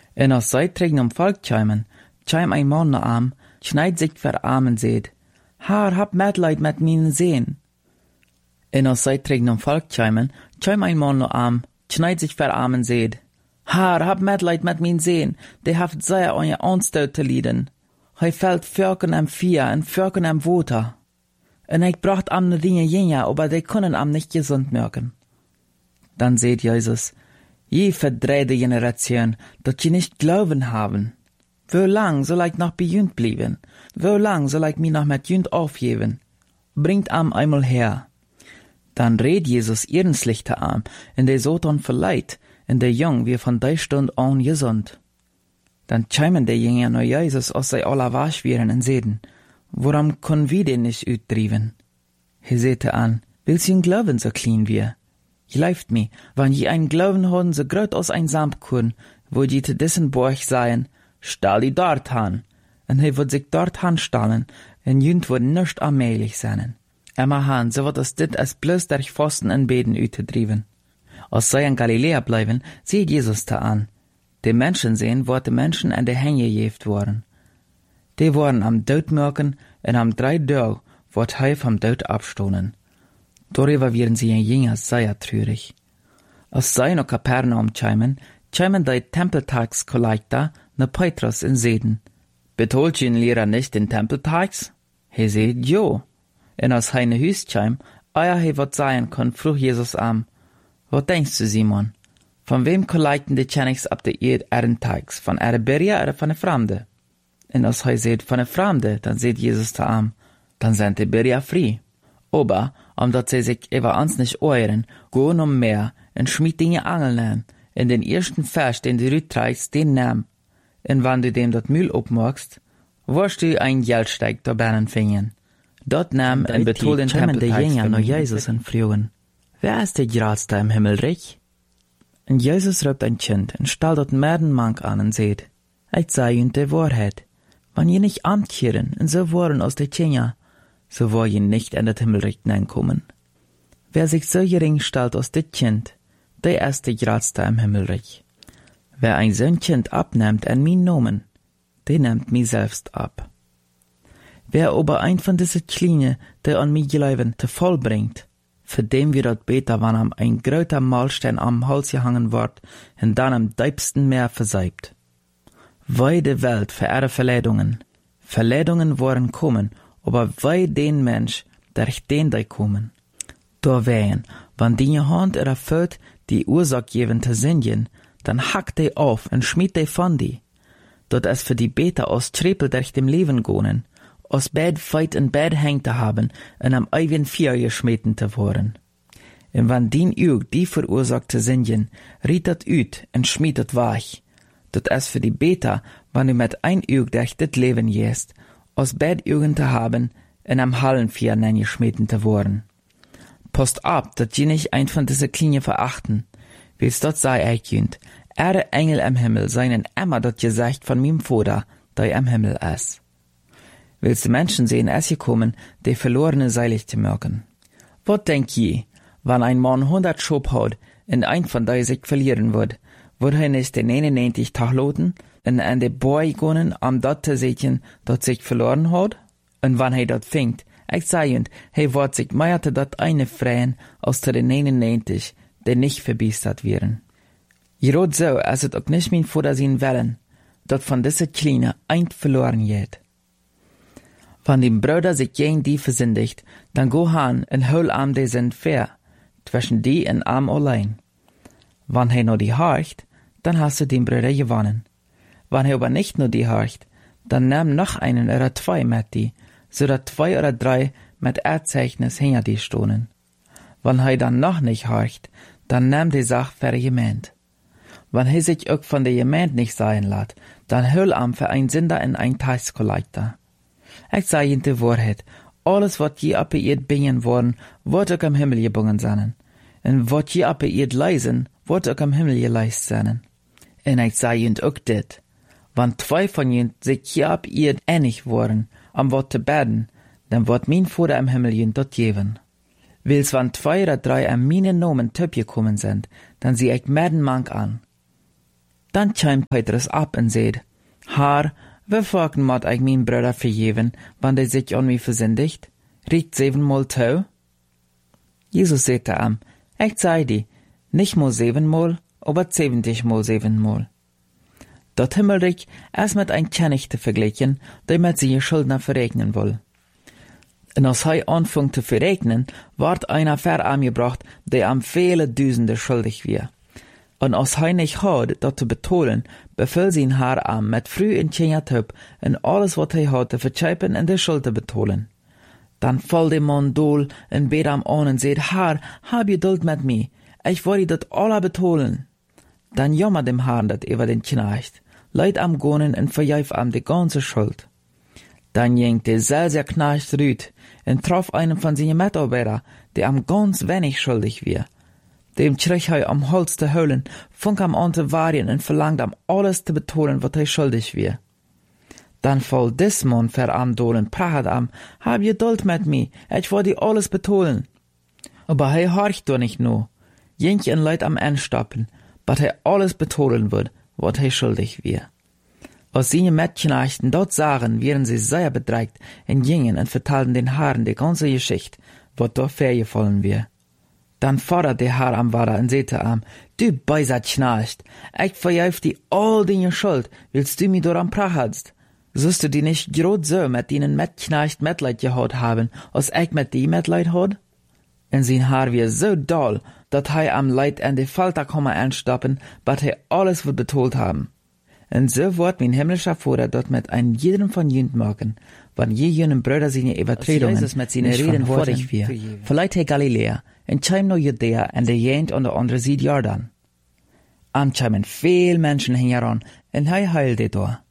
En als zij tegen volk tjeimen een man naar arm, schneid zich ver armen zeed. Haar, hab medleid met mijn zeen. En als zij tegen volk tjeimen een man naar arm, schneid zich ver armen zeed. Haar, hab medleid met mijn zeen, die haft zeer aan je aanstoot te lieden. Hij velt vurken am vier en vurken am water. En ik bracht am ne dingen jenja, aber die kunnen am nicht gesund merken. Dan seht Jesus, je verdreide Generation, dat je nicht glauben haben. Wo lang soll ich noch bei jünd bleiben? Wo lang soll ich mich noch mit jünd aufgeben? Bringt am einmal her. Dan redt Jesus ihrens lichte arm, en de Satan verleiht, en de jong wie von der Stund an gesund. Dan tjeimen de Jünger naar Jesus, als zij alle wasch wären en zeiden, warum können wir den nicht uitdrieven? Hij zette an, willst je glauben so klein wir? Gelauft mir, wann je ein Glauben haben, so groß als ein Samtkorn, wo je te dissen Borg seien, stall die dort han. En hij wird sich dort hanstallen, en jünd wird nicht allmählich sein. Emma han, so wird es dit als bloß durch Fasten en Beten uitgedrieven. Als zij in Galiläa bleiben, sieht Jesus da an. Die Menschen sehen, wo die Menschen an die Hänge gejeft worden. Die worden am Dood merken, en am 3 Tage wird hij vom Dood abstohlen. Darüber werden sie in Jünger sehr traurig. Als zij nach Kapernaum tjeimen die Tempeltagskollektor naar Petrus en zeiden, betoelt je Lehrer nicht den Tempeltags? Hij zei, jo. En als hij naar huis tjeim, hij wat zijn kon, vroeg Jesus am, wat denkst du, Simon? Van wem kollekten de Tjennings op de Ehrentags? Van Araberia oder van de Fremde? En als hij zei, van de Fremde, dan zei Jesus te am, dan zijn de Beria free. Aber, omdat sie sich über uns nicht euren, gehen mehr en schmied dinge Angeln in den ersten Vers, den du rüttreichst, den nahm. En wann du dem dat Mühl opmachst, wirst du ein Geldsteig da bannen fingen. Dort nahm en betoel den Tempeltags naar Jesus en vroegen, wer ist der Grootste im Himmelreich? En Jesus roept ein Kind en stal dat Merdenmank an en seht, ich sei und de Wahrheit, wann je nicht amtkieren en so waren aus der Tjenja, so war je nicht in das Himmelreich hineinkommen. Wer sich so gering stellt aus dit Kind, der ist der Grootste im Himmelreich. Wer ein so Kind abnimmt en mein Nomen, der nimmt mich selbst ab. Wer aber ein von diese Kleine, der an mich glauben, te voll bringt, für dem wir dort beter, wann am ein gröter Mahlstein am Hals gehangen wird, und dann am deibsten Meer verseibt. Wei de Welt für ihre Verleidungen. Verleidungen wollen kommen, aber wei den Mensch, der ich den da kommen. Da wehen, wann die Hand erfüllt, die Ursache geben te singen, dann hackt die auf und schmied die von die. Dort es für die Beter aus Trepel durch dem Leben gonen, aus Bett feit in Bett hängt te haben und am eigen Vier geschmeten te worden. Und wann die Üg die verursacht te singen, riet dat üt und schmied dat weich. Dort es für die Beter, wann du mit ein Üg durch dit Leben gehst, aus Bett Ügen te haben und am Hallenvier geschmeten te worden. Post ab, dat je nicht ein von diese Klinge verachten. Wils dort sei ich jünd, Engel am Himmel seinen immer dat Gesicht von mim Vater, der am Himmel ist. Willst du Menschen sehen, es gekommen, die verlorene seilig zu merken? Wat denk je, wann ein Mann 100 Schop hat, und ein von der sich verlieren wird er nicht den 99 Tag loten, und an de Boy gonen, am dat te sehen, dat sich verloren hat? Und wann er dat fingt, ich sei he wird sich meierte dat eine freien, aus der 99, die nicht verbiestert wären. Jerot so, als het auch nicht mein Vater sein wollen, dat von diese Kleine ein verloren geht. Wenn die Brüder sich gegen die versündigt, dann go han en hol am de sind fair, zwischen die en am allein. Wenn he nur die horcht, dann hast du den Brüder gewonnen. Wenn he aber nicht nur die horcht, dann nimm noch einen oder 2 mit die, so dat 2 oder 3 mit Erzeichnis hinter die stohnen. Wenn he dann noch nicht horcht, dann nimm die Sache für Gemeint. Wenn he sich auch von der Gemeint nicht sein lässt, dann hol am für ein Sünder in ein Tagskollektor. Ich sage Ihnen die Wahrheit, alles wat je ab ihr bingen worden, wird auch am Himmel gebungen sein. Und wat je ab ihr leisen, wird auch am Himmel geleist sein. Und ich sage Ihnen auch dit, wenn 2 von Ihnen sich hier ab ihr einig worden, am Wort zu beten, dann wird mein Vater am Himmel Ihnen dort geben. Wils wann 2 oder 3 an meinen Nomen töp gekommen sind, dann sieh ich Merdenmank an. Dan chimt Petrus ab en zeid, Haar, wievaak moet ik mijn broeder vergeven, wanneer hij zich aan mij versündigt? Richt 7-mal toe? Jesus sagte ihm, ich sei die, nicht mal 7-mal, aber 70-mal 7-mal. Dat Himmelreich ist mit ein Knecht vergleichen, der mit seinen Schuldner verregnen will. Und als hij anfängt zu verregnen, wird einer verangebracht, der am viele Tausende schuldig wird. Und als hij nicht hat, dat zu betonen, befüllt sein Haar am mit früh in Tjenjatub und alles, was hij hat, zu verzeihpen und die Schuld zu betonen. Dann fällt der Mann dool und bet am an und sagt, Herr, hab Geduld mit mir, ich will dat alle betonen. Dann jammert dem Herrn dat über den Knecht, leid am Gonen und verjäft am die ganze Schuld. Dann ging der selber Knecht rüt und traf einen von seinen Mitarbeitern, der am ganz wenig schuldig war. Dem schreck hij am Hals zu holen, fang am an zu warien und verlangt am alles zu betonen, was hij schuldig war. Dann fällt des Mann ver am dolen, pracht am, hab Geduld mit mir, ich will dir alles betonen. Aber hij horcht doch nicht nur. Jink en Leid am Endstoppen, bat hij alles betonen wird, was hij schuldig war. Als seine Mitknechten dort sahen, wären sie sehr bedreigt und gingen und vertalten den Haaren die ganze Geschichte, was dort vorgefallen war. Dann fordert der Herr am Vater und sagte am, du beiser Knecht, ich verjäft dir all deine Schuld, willst du mich daran prachelst? Sollst du die nicht grad so mit denen Mitknecht Mitleid gehabt haben, als ich mit die Mitleid had? Und sein Haar war so doll, dat hij am Leid in die Falter komme anstoppen, bat hij alles wird betolt haben. Und so wird mein himmlischer Vater dort mit einem jedem von jünd machen, wann je jenen Brüder seine Übertretungen mit seinen Reden vordig wir. Verleiht hij Galiläa, und chim no Judäa und der jent an der andere Seite Jordan. Am chimen viel Menschen heran, und hij heilte da.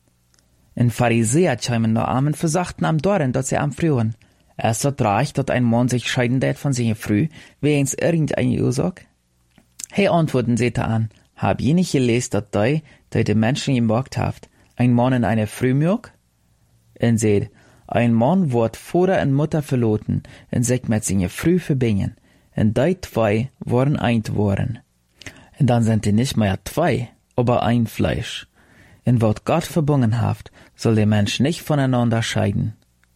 Und Pharisäer chimen noch am und versachten am Doren, dass sie am frühen. Ist das recht, dass ein Mann sich scheiden wird von seiner Früh, wegen irgendeiner Ursache? He antworten sie an, hab je nicht gelesen, dass die Menschen gemacht habt, ein Mann in eine Früh mög? Und seht, ein Mann wird Vater und Mutter verloten und sich mit seiner Früh verbinden, und die zwei waren ein worden. Und dann sind die nicht mehr zwei, aber ein Fleisch. Und was Gott verbunden haft, soll der Mensch nicht voneinander scheiden.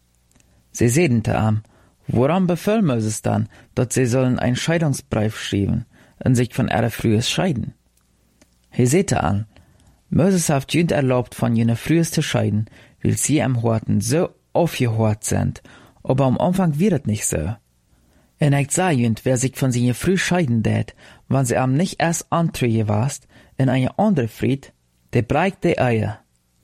Sie sedente am, woran befiehlt Moses dann, dass sie sollen einen Scheidungsbrief schreiben und sich von ihrer Frühes scheiden? He sehte an, Moses haft jünd erlaubt, von jener Frühes zu scheiden, weil sie am Horten so aufgehört sind, aber am Anfang wird es nicht so. Und ich sah jünd, wer sich von seiner Früh scheiden tät, wann sie am nicht erst antrüge warst, in eine andere Fried, der breicht die Eier.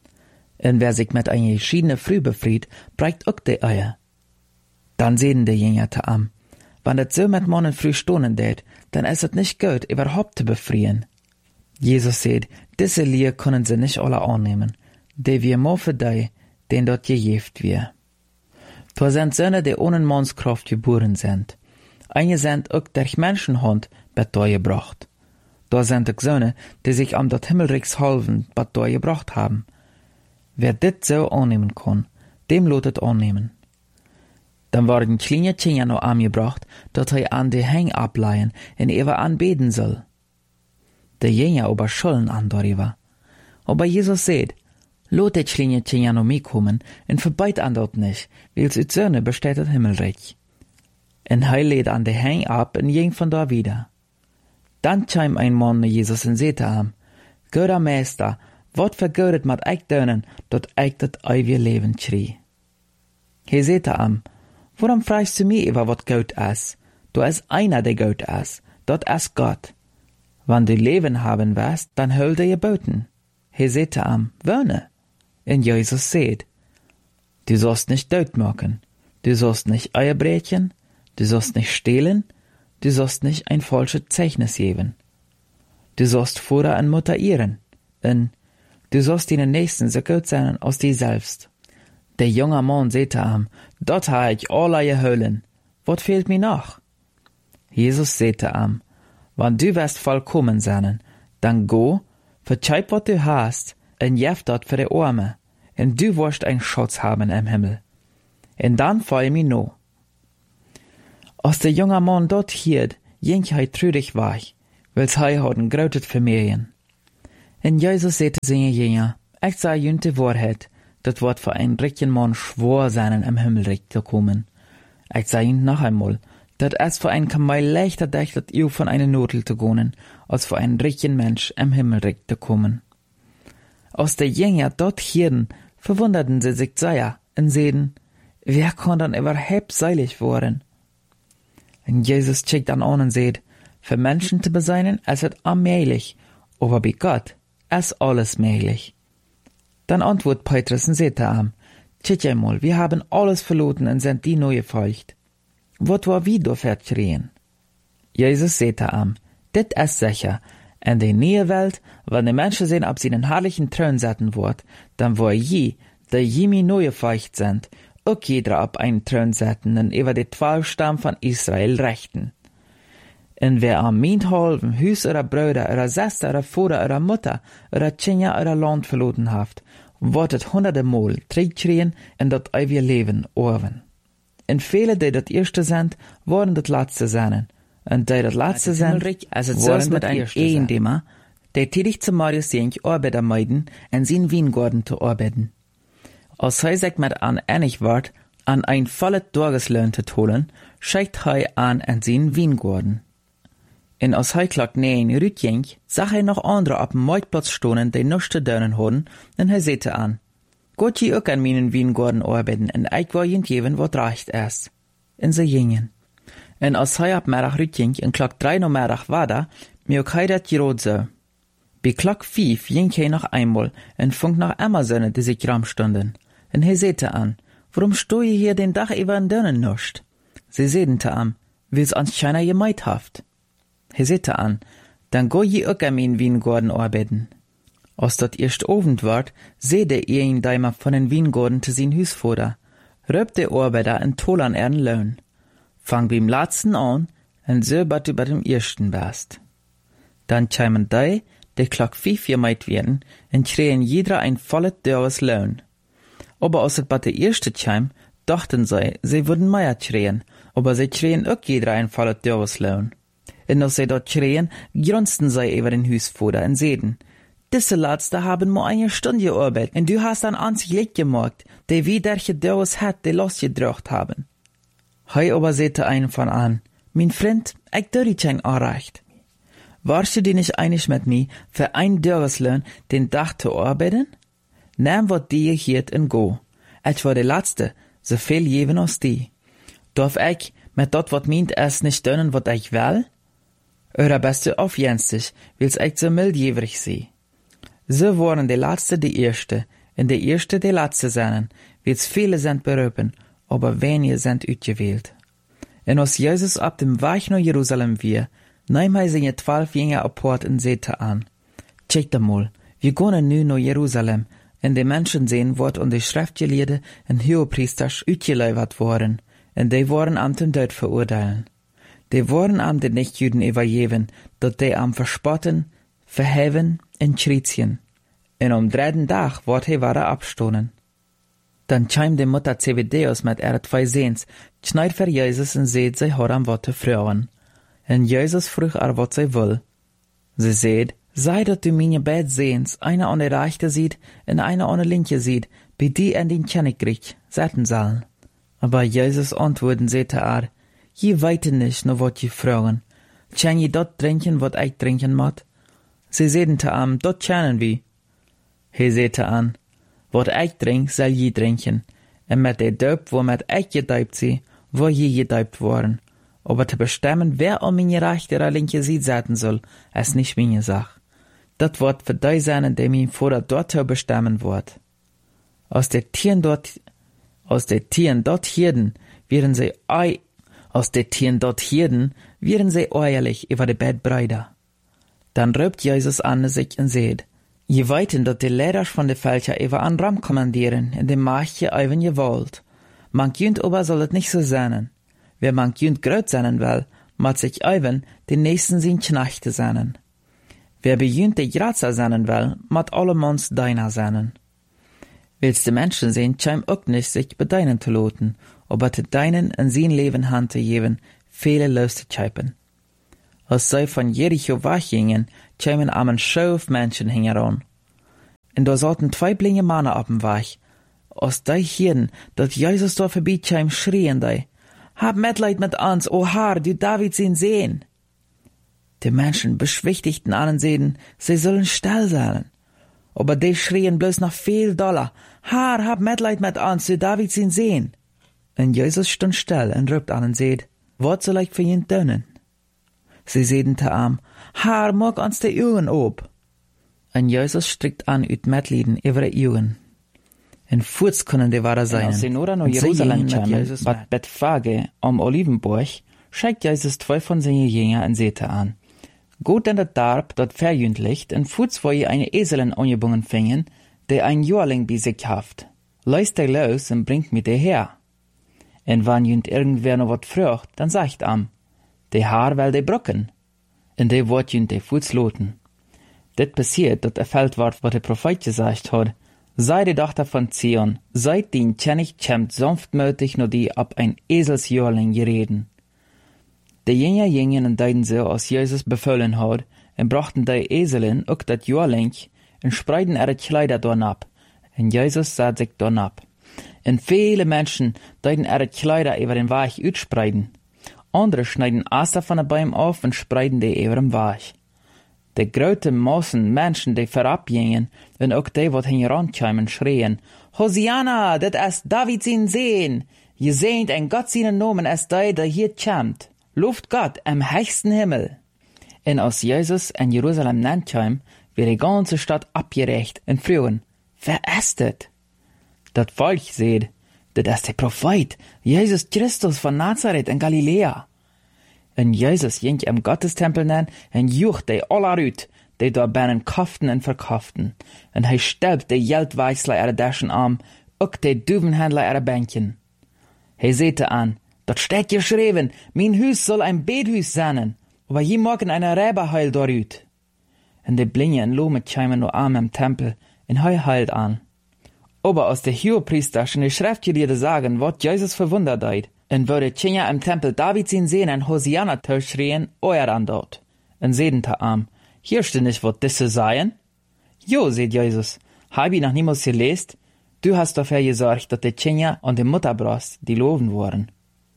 Und wer sich mit einer geschiedenen Früh befried, breicht auch die Eier. Dann sehen die Jünger am, wann das so mit Mannen früh stohnen tät, dann ist es nicht gut, überhaupt zu befrieren. Jesus sagt, diese Lehr können sie nicht alle annehmen, die wir nur für die, den dort gejeft wir. Da sind Söhne, die ohne Mannskraft geboren sind. Einige sind auch durch Menschenhand gebracht. Da sind auch Söhne, die sich am dort Himmelreichs halven gebracht haben. Wer dit so annehmen kann, dem lotet annehmen. Dann waren kleine Kinder noch angebracht, dat er an die Hang ableihen und ewer anbeten soll. Der Jünger aber schulden an darüber. Aber Jesus sagt, lot die kleine Kinder noch mitkommen und verbeit an dort nicht, weil's ut Söhne besteht das Himmelreich. Und er lädt an die Hang ab und ging von da wieder. Dann kam ein Mann mit Jesus und sagte ihm, Guter Meister, wat vergeudet mat ich dönen, dat ich dat ewige Leben schrie. He sagte ihm, warum fragst du mich über wat gut ist? Du ist einer, der gut ist, dat ist Gott. Wenn du Leben haben wirst, dann hol dir Geboten. He sagte ihm, wohne. Und Jesus sagt, du sollst nicht tot machen, du sollst nicht Eier brechen, du sollst nicht stehlen, du sollst nicht ein falsches Zeichnis geben. Du sollst Vater und Mutter ehren, und du sollst deinen Nächsten so gut sein als dir selbst. Der junge Mann sagte ihm, dort habe ich alle geholen. Was fehlt mir noch? Jesus sagte ihm, wenn du wirst vollkommen sein, dann go, verzeih, was du hast, und jef dort für die Arme, und du wirst einen Schatz haben im Himmel. Und dann folge mir noch. Als der junge Mann dort hielt, ging er trüdig weg, weil's hei hatten grautet Familien. En Jesus zei te zijn jünger, ik zei jullie de waarheid, dat wordt voor een rijken man schwer zijn im Himmelreich te komen. Ik zei jullie noch einmal, dat es für ein Kamel leichter dächt, dat ihr von einer Nudel zu gehen, als für einen reichen Mensch im Himmelreich zu kommen. Aus der Jünger dort hierden verwunderten sie sich sehr und sehen, wer kann dann überhaupt seilig worden? Und Jesus checkt dann an und sagt, für Menschen zu beseinen, es ist unmöglich, aber bei Gott ist alles möglich. Dann antwortet Petrus und sagt ihm, check einmal, wir haben alles verloren und sind die neue Feucht. Wat war wie do vertrien? Jesus sagte ihm, dit ist sicher, in der neue Welt, wenn die Menschen sehen, ob sie einen herrlichen Thron setzen wird, dann war je, der jemi neue Feucht sind, auch jeder auf einen Thron setzen und über die 12 Stamm von Israel rechten. Und wer am Minthalben Hüs oder Brüder oder Schwester oder Vater oder Mutter oder Kinder oder Land verloren haft, wird es hunderte Mal zurückschreien und das ewige Leben erben. Und viele, die das Erste sind, worden das Letzte sein. Und die das Letzte sind, waren mit einem Ehendämmer, der tätig zum Marius Jenk Arbeiter meiden, in seinen Weingarten zu arbeiten. Als er sich mit an einig ward, an ein volles Tageslöhn zu holen, schickt er an in seinen Weingarten. Und als er klagt nein Rütjenk, sah er noch andere auf dem Marktplatz stehen, die nichts zu tun hatten, und er sagte an, Gott je ook an meinen Weingarten arbeiten, und ich will ihnen geben, was recht ist. Und sie gingen. Und als er ab Mittag rütging, und Klock 3 noch Mittag war da, mir auch das gerot so. Bei Klock 5 ging er noch einmal, und funk noch immer Söhne, die sich rumstunden. Und er sagte an, warum steh ihr hier den Dach über den Dönnen nicht? Sie sagten zu ihm, weil's uns keiner gemeint haft. Er sagte an, dann go je auch an meinen Weingarten arbeiten. Als dat erst Abend ward, seht er ihn daimer von den Weingarten zu sein Hüs vor, röbt der Arbeiter in Toll an ihren Lohn. Fang beim Letzten an, und so bat du bei dem Ersten bist. Dann kämen die Klock 5 gemeint werden, und kriegen jeder ein volles Dörres Lohn. Aber als es bei der Erste käm, dachten sie würden mehr kriegen, aber sie kriegen auch jeder ein volles Dörres Lohn. Und als sie dort kriegen, grunzten sie über den Hüs vor und sehten, diese Letzte haben nur eine Stunde gearbeitet, und du hast an ans Licht gemacht, die wie derche Dörres hat, die losgedrückt haben. Hei aber sagte einen von an, mein Freund, ich dürre kein Anrecht. Warst du nicht einig mit mir, für ein Dörreslohn den Tag zu arbeiten? Nimm wat die hiert und go. Ich war der Letzte, so viel geben als die. Darf ich mit dort wat meint es nicht tun, wat ich will? Oder bist du aufjenstig, willst ich so mildjährig sein? So waren die Letzte die Erste, und die Erste die Letzte sein, weil's viele sind berufen, aber wenige sind ausgewählt. Und als Jesus ab dem Weg nach Jerusalem war, nahm er seine 12 Jünger apart und sagte an, check mal, wir gehen nu nach Jerusalem, und die Menschen sehen, wat und die Schriftgelehrten und Hohepriesters ausgeliefert worden, und die waren am den Tod verurteilen. Die waren am den Nichtjuden übergeben, dat die am verspotten, verheven und schriezien. Und am 3. Tag ward er wieder abstoßen. Dann kam die Mutter Zebedeus mit ihren 2 Sehns, schneid für Jesus und seht, sie hat am Worte Frauen. Und Jesus frug wat sie will. Sie seht, sei dat du meine beid Sehns, einer an der Rechte sieht und einer an der Linke sieht, bei die an den Königreich setzen sollen. Aber Jesus antworten sagte er, je weite nicht, nur wat je fragen. Kann je dort trinken, wat ich trinken mod? Sie sagten zu ihm, dort kennen wir. Er sagte an, wat ich trink, soll je trinken. Und mit der Döp, womit ich gedäupt sie, wo je gedäupt worden. Aber zu bestimmen, wer an meine rechte oder linke Seite setzen soll, ist nicht meine Sache. Das wird für die sein, die mein Vater dort zu bestimmen wird. Aus der Tieren dort hirden, wären sie ehrlich über die Bettbrüder. Dann rübt Jesus an sich und sagt, je weiten, dat die Leder von de Völker über an Ram kommandieren, in dem Macht je eiven je wollt. Man jünd aber soll es nicht so sein. Wer man jünd gröt sein will, mat sich eiven, den nächsten sin Knechte sein. Wer bejünd de Grazer sein will, mat allemans deiner sein. Willst de Menschen sehen, scheim auch nicht sich bedeinen zu loten, aber te deinen in sein Leben Hand zu geben, viele los zu scheipen. Als zij van Jericho weggingen, kwamen een schoof Menschen heran. En da zaten 2 blinde Männer op dem Weg. Als die hielden, dat Jezus da voorbij kwam, schrien die, hab Mitleid mit uns, o Herr, du David sein Sohn. Die Menschen beschwichtigten an und sagten, sie sollen still sein. Aber die schrien bloß noch viel doller, Herr, hab Mitleid mit uns, du David sein Sohn. Und Jesus stund still und ruft an und sagt, was soll ich für ihn tun? Sie sagten zu ihm, Herr, mag uns die Augen op. Und Jesus streckt an uit Mitleiden über die Augen. En voets kunnen die ware zijn. En als ze naar Jerusalem kwamen, wat Bethphage am Olivenberg, schickt Jesus 2 von seinen Jüngern und sagte an, Geht in das Dorf, dort verjündlicht, en voets wo je eine Eselin angebunden fingen, die ein Jüngling bei sich haft. Leist die los und bringt mir die her. En wann jünd irgendwer noch wat frucht, dann sagt am, die Haar will die brücken. En die wort jünd die voets loten. Dit passiert, dat erfüllt ward, wat der Prophet gesagt hat, sei die Tochter von Zion, seitdem König kämmt sanftmütig nur die ab ein Eselsjörling gereden. Die Jünger gingen und deuten so, als Jesus befohlen hat, und brachten die Eselin auch dat Jörling und spreiden ihre Kleider dorn ab. Und Jesus sah sich dorn ab. Und viele Menschen deuten ihre Kleider über den Weg utspreiden. Andere schneiden Aster von den Bäumen auf und spreiden die über den Weg. De grote Massen Menschen, die vorabgingen, und auch die, wat herankamen, schrien, Hosianna, dit ist David sein Sohn. Je seht en Gott seinen Namen ist der hier kommt. Lobt Gott im höchsten Himmel. Und als Jesus in Jerusalem nankam, wird die ganze Stadt abgerecht und frühen, wer ist das? Das Volk seht, das ist der Prophet, Jesus Christus von Nazareth in Galiläa. Und Jesus ging im Gottestempel nen und jucht die aller uit, die da binnen kauften und verkauften. Und hij stelbt die Geldweißler ihre Taschen an, auch die Duvenhändler ihre Bänkchen. Hij sagte an, dort steht geschrieben, mein Hus soll ein Bethaus sein, aber je morgen eine Räberheil dorüt. Und die Blinden Lohme kämen nur arm im Tempel, und hij heilt an. Aber aus der Hohepriester schon die Schriftgelehrten sagen, wat Jesus verwundert hat. Und wo die Kinder im Tempel David ihn sehen und Hosianna schrien, euer an dort. Und sehen ta am, hier steht nicht, wat disse seien? Jo, seht Jesus, hab ich noch niemals gelesen? Du hast dafür gesorgt, dass die Kinder und die Mutterbrust die Loven waren.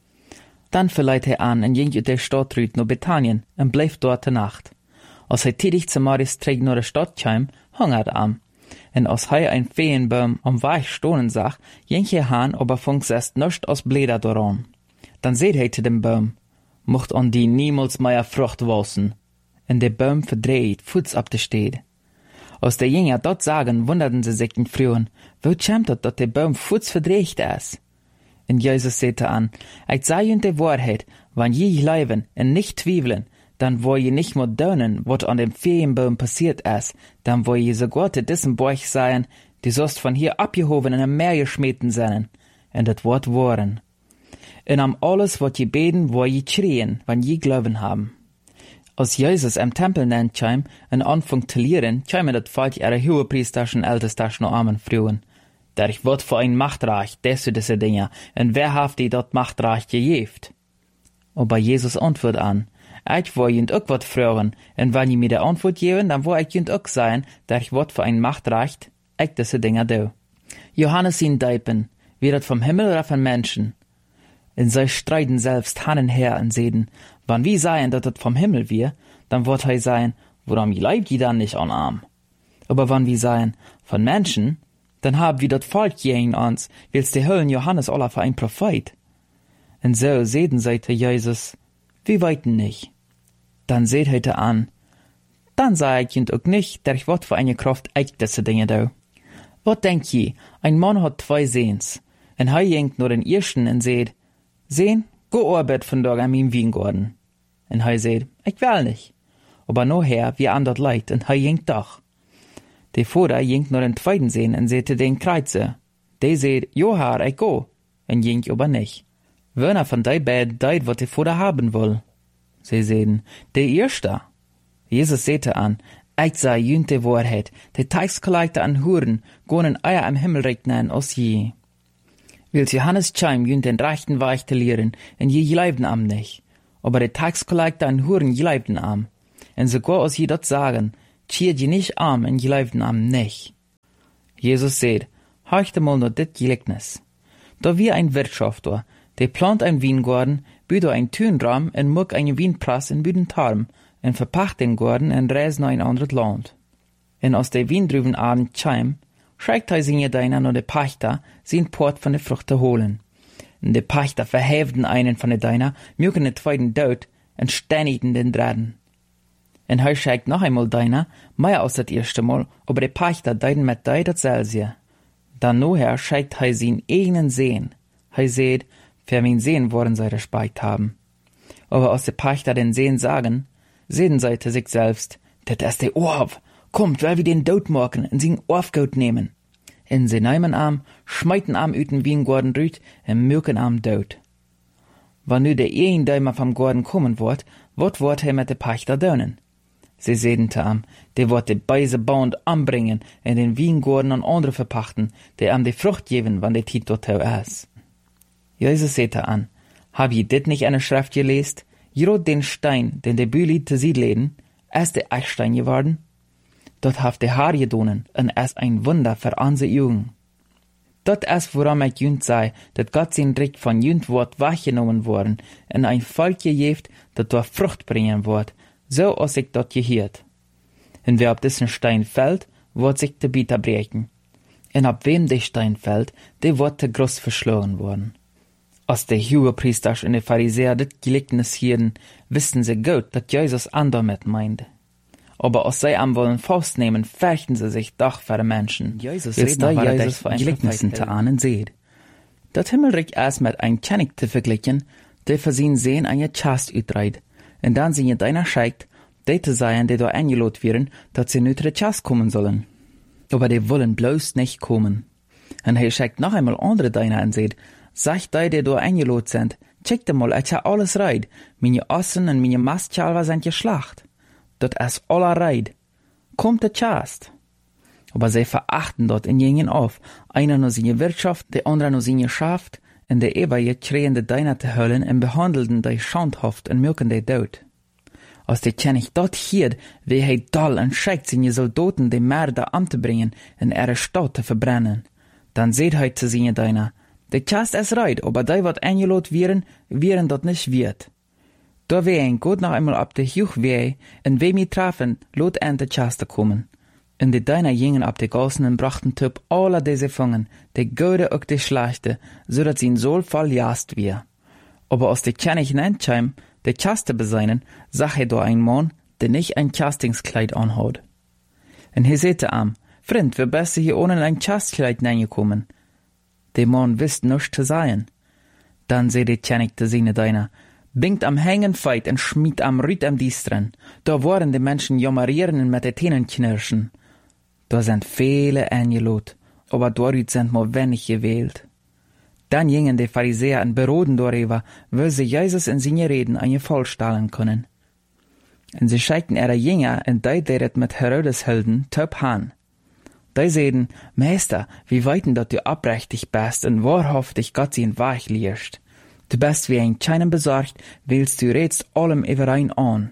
Dann verleiht er an und ging ut der Stadt rüt nach Bethanien und bleib dort die Nacht. Als er tätig zum Maris trägt nach der Stadt kam, hungert am. Und als er ein Feenbaum am Weg stohnen sah, ging er han, aber funks erst nischt aus Bläder daran. Dann seht er zu dem Baum, mocht an die niemals mehr Frucht wassen. Und der Baum verdreht, Fuß ab der Steht. Als der Jünger dort sagen, wunderten sie sich in Frühen, wo kämmt das, dass der Baum Fuß verdreht ist? Und Jesus sagte an, ich sage ihnen die Wahrheit, wenn je glauben und nicht zweifeln, dann wo je nicht mehr dönen, was an dem Feenbaum passiert ist, dann wo je sogar zu diesem Bauch sein, die sollst von hier abgehoben in ein Meer geschmeten sein. Und das Wort waren. Und am alles, was je beten, wo je schrien, wenn je Glauben haben. Als Jesus im Tempel nennt kam und anfängt zu lehren, kamen das Volk ihre Hohepriesterschen Ältesten armen Frauen. Der ich wird für ein Machtreich, das diese Dinge, und wer hat die dort Machtreich gegeben? Aber Jesus antwortet an, ich will jünd auch wat fragen, und wenn ihr mir die Antwort geben, dann will ich jünd auch sein, der ich wird für ein Machtreich, ich diese Dinge do. Johannes ihn Deipen, wird das vom Himmel oder von Menschen? Und sie streiten selbst Hand und her und sehen, wann wir seien, dass das vom Himmel wir, dann wird er sein, warum leibt ihr dann nicht an Arm? Aber wann wir seien, von Menschen, dann haben wir das Volk gegen uns, willst die Höllen Johannes aller für ein Prophet. Und so sehen sie zu Jesus, wir weiten nicht. Dann seht heute an, dann sei ich ihn auch nicht, der ich wird für eine Kraft echt diese Dinge da. Was denkt je, ein Mann hat 2 Sehens, und er jenkt nur den ersten und seht, sehen, go arbeit von dort an meinem Weingarten. Und er seht, ich will nicht. Aber nachher, wie an dort leid, und er jenkt doch. Der Vater jenkt nur den zweiten Sehen und seht den Kreuze. Der seht, jo Herr, ich go, und jenkt aber nicht. Wer von die beiden deit, was der Vater haben will? Sie sehen, der Erste. Jesus sehte an, ich sah jünd die Wahrheit, die Taxkollekte an Huren, gonen Eier am Himmel regnen aus je. Will Johannes Scheim jünd den rechten Weg zu lehren, und je leibten am nicht. Aber de Taxcollector en Huren geleibten am. En sogar als je dat sagen, cheert je nicht am en geleibten am nicht. Jesus sagt, horchte mal nur dit Gleichnis. Da wie ein Wirtschafter, der plant ein Weingarten, büht ein Tünraum en muck ein Weinpress en büden Tarm, en verpacht den Garten en reist nach ein anderes Land. En als der Weindrüben Abend scheim, schreikt seine Deiner nur de Pachter, sin Port von de Frucht zu holen. En de Pachter verheften einen von de Deiner, mjuken de zweiten dood, en stänigten den Draden. En hij schreikt noch einmal Deiner, mehr als das erste Mal, aber de Pachter deiden mit dei datselbe. Dann noher schreikt hij sin eigenen Sehen. Hij seht, für min Sehen worden sei respekt haben. Aber als de Pachter den Sehen sagen, sehen sie zu sich selbst, dat ist der Orf, kommt, weil wir den Dood machen und sin Orfgout nehmen. En sie nehmen am, schmeiten am üten Weingorden rüt en mürken am dood. Wann nu der Ehendäumer vom Gorden kommen wird he mit de Pachter dönen. Sie sedente am, der wird de beise Band anbringen en den Weingorden an andere verpachten, der am de Frucht geben, wann de Tit dort is. Jesus sehte an, hab je dit nicht eine Schrift gelest? Jrot den Stein, den de Büli te sied leden, ist de Eichstein geworden? Dort haft de Haar gedonen, en es ein Wunder für anse Jugend. Dort es, woran ich jünd sei, dat Gott sein Recht von jünd Wort weggenommen worden, en ein Volk gejeft, dat dort Frucht bringen wird, so als ich dort gehiert. En wer ab diesen Stein fällt, wird sich de Bieter brechen. En ab wem de Stein fällt, de wird de groß verschlagen worden. Als de Hohepriester und de Pharisäer dit Gleichnis hielten, wisten sie gut, dat Jesus andermet meinte. Aber als sie am wollen Faust nehmen, fürchten sie sich doch vor den Menschen. Jesus redet da Jesus vor Gleichnissen zu ahnen seht. Dat Himmelreich erst mit ein König zu vergleichen, der für sie Sehen eine Chast utreit, und dann sie deiner scheikt, die zu sein, die da eingelot werden, dass sie nütre Chast kommen sollen. Aber die wollen bloß nicht kommen. Und er scheikt noch einmal andere deiner und seht, sagt die da eingelot sind, checkt mal, ich ha alles reit, meine Ossen und meine Mastchalver sind geschlacht. Dat is aller Reid. Kommt de Chast. Aber sie verachten dort in jenen auf. Einer nur seine Wirtschaft, der andere nur seine Schaft, und der ewige kriegen de Deiner te hüllen und behandelten de schandhaft und mürken de dood. Als de König dort hiert, wie hij doll und schickt seine Soldaten de Mörder anzubringen und ihre Stadt zu verbrennen. Dann seht hij zu seine Deiner, de Chast is Reid, aber die wat eingelot wären dort nicht wird. Da wär ein gut noch einmal ab de Juch weh, en wem i trafen, lot an de Chaste kommen. En de Deiner gingen ab de Gassen und brachten Typ alle diese Fangen, de Gode ook de Schlechte, so dat sie in Sohl voll jast wär. Aber als de König nenntscheim, de Chaste beseinen, sag da ein Mann, der nicht ein Chastingskleid anhaut. En he sehte am, Freund, wir bist hier ohne ein Chastkleid neingekommen. De Mann wisst nichts zu sein. Dann seh de König de seine Deiner, bingt am Hängen feit und schmied am Rüt am Diestren. Da waren die Menschen jammerieren und mit den Tänen knirschen. Da sind viele eingelot, aber dort sind nur wenig gewählt. Dann gingen die Pharisäer und beroden darüber, wie sie Jesus in seine Reden eine vollstellen können. Und sie schickten ihre Jünger und die deret mit Herodes Helden töp han. Die sehen, Meister, wie weiten dat du abrechtig bist und wahrhaftig Gott ihn weich liest. Du bist wie ein Scheinen besorgt, willst du redst allem überein an.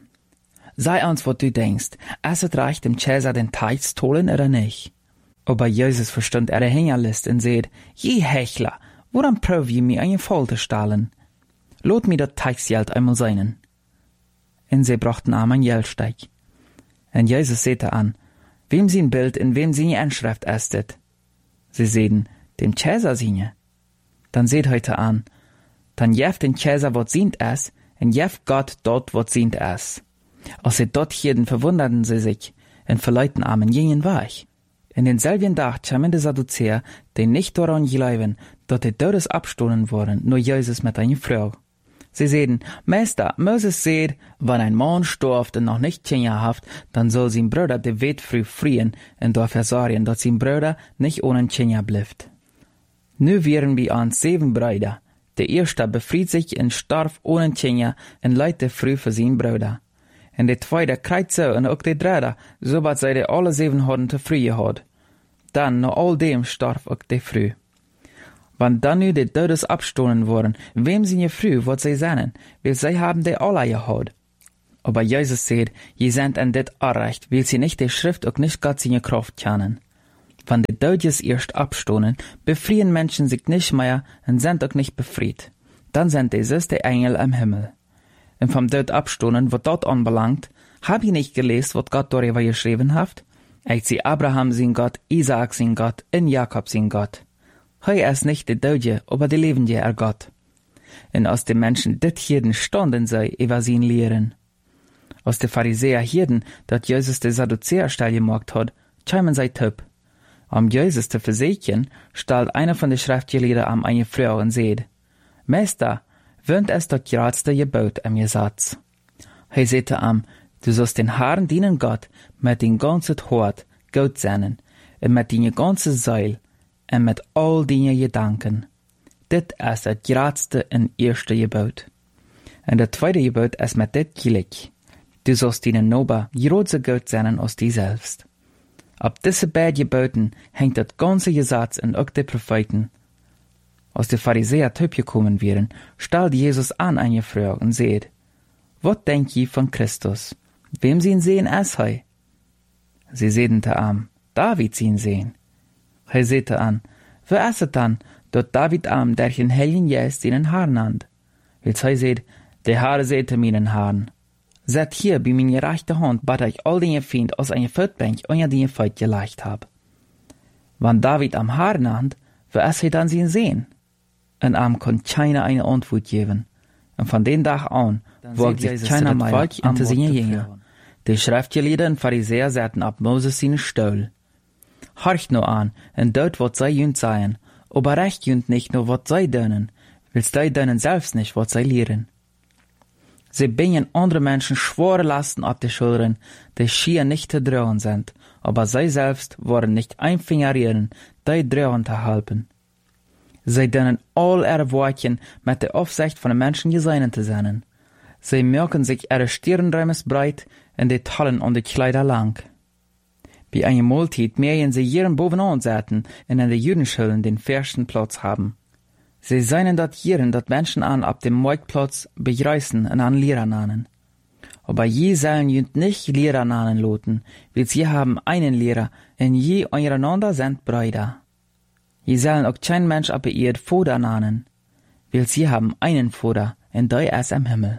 Sei uns, was du denkst, es hat recht, dem Cäsar den Teich zu holen oder nicht. Aber Jesus verstand ihre Hängerlist und seht, je Hechler, woran prüf je mir eine Folter stahlen? Lot mir dat Teichsgeld einmal seinen. Und sie brachten am ein Geldsteig. Und Jesus sehte an, wem sie ein Bild in wem sie eine Anschrift estet. Sie sehen, dem Cäsar singe. Dann seht heute an, dann jeft den Cäsar, wat sient es, und jeft Gott dort, wat sient es. Als sie dort hielten, verwunderten sie sich, und verleuten armen jingen weich. In denselben Tag kamen die Sadduzäer, die nicht daran glauben, dass die Todes abstohlen worden, nur Jesus mit einer Frau. Sie sehen, Meister, Moses seht, wenn ein Mann stirbt und noch nicht Kinder haft, dann soll sein Bruder die Welt früh frieren und dafür sorgen, dass sein Bruder nicht ohne Kinder bleibt. Nu wären wir an 7 Brüder. Der erste befried sich und starb ohne Kinder und leidte früh für seinen Bruder. Und der zweite kreit so und auch der dritte, sobald sie alle 7 hadden te früh gehad. Dann, nach all dem, starb auch der früh. Wann dann nu die Dödes abstohlen worden, wem sie je früh, wat sie sennen, weil sie haben die alle gehad. Aber Jesus sagt, je sind an dit Arrecht, weil sie nicht die Schrift und nicht Gott seine Kraft kennen. Wann die Dödes erst abstohlen, befrieren Menschen sich nicht mehr und sind auch nicht befried. Dann sind die süße Engel im Himmel. Und vom Död abstohlen, wat dort anbelangt, hab ich nicht gelesen, wat Gott darüber geschrieben hat? Ich sie Abraham sein Gott, Isaak sein Gott, und Jakob sein Gott. Hei ist nicht die Döde, aber die Lebende Gott. Und aus den Menschen dit Hirden standen sei über sein Lehren. Aus den Pharisäer Hirden, dat Jesus de Sadduzäer steil gemacht hat, schämen sei Typ. Jesus zu versichern, stellt einer von den Schriftgelehrten am eine Frau und sagt, Meister, wöhnt es das geradste Gebot am Gesetz. Hei sagte du sollst den Herrn dienen Gott mit den ganzen Hort, Gott seinen, und mit deine ganze Seil, und mit all deine Gedanken. Dit ist das geradste und erste Gebot. Und das zweite Gebot ist mit dit gleich. Du sollst deinen Nober gerotse Gott seinen aus dir selbst. Ab diese beiden Geboten hängt das ganze Gesetz und auch die Propheten. Als die Pharisäer Typ gekommen wären, stellt Jesus an eine Frau und sagt, was denkt ihr von Christus? Wem sie ihn sehen, es hei? Sie sedente David sie ihn sehen. Hei sehte wer ist es dann, dort David der in Helgen jest seinen Haaren nannt? Wils hei seht, der Haare sehte meinen Haaren. Seht hier, bei meiner rechten Hand, bat ich all den Feind aus einer Feldbank unter den Feind geleicht hab. Wann David am Haar nannt, wer ist er dann sie ihn sehen? Und konnte keiner eine Antwort geben. Und von den Tag an, wagt sich keiner mehr unter seine Jünger. Die Schriftgelehrten und Pharisäer saßen ab Moses seinen Stuhl. Horcht nur an, und dort wat sei jünd seien, aber recht jünd nicht nur wat sei dönen, willst sei dönen selbst nicht wat sei lehren. Sie bringen andere Menschen schwere Lasten ab die Schultern, die schier nicht zu tragen sind, aber sie selbst wollen nicht ein Finger rühren, die tragen zu helfen. Sie dönen all ihre Wortchen mit der Aufsicht von den Menschen geseinen zu sein. Sie merken sich ihre Stirnräumes breit und die Tallen und die Kleider lang. Bei einer Mahlzeit mähen sie jeden bovenan sitzen und in den Jüdenschulden den ersten Platz haben. Sie seien dort jeden, dat Menschen an ab dem Marktplatz begreißen und an Lehrer nannen. Aber je sollen jünd nicht Lehrer nannen loten, weil sie haben einen Lehrer und je untereinander sind Brüder. Je sollen auch kein Mensch ab ihr Vater nannen, weil sie haben einen Vater und der ist im Himmel.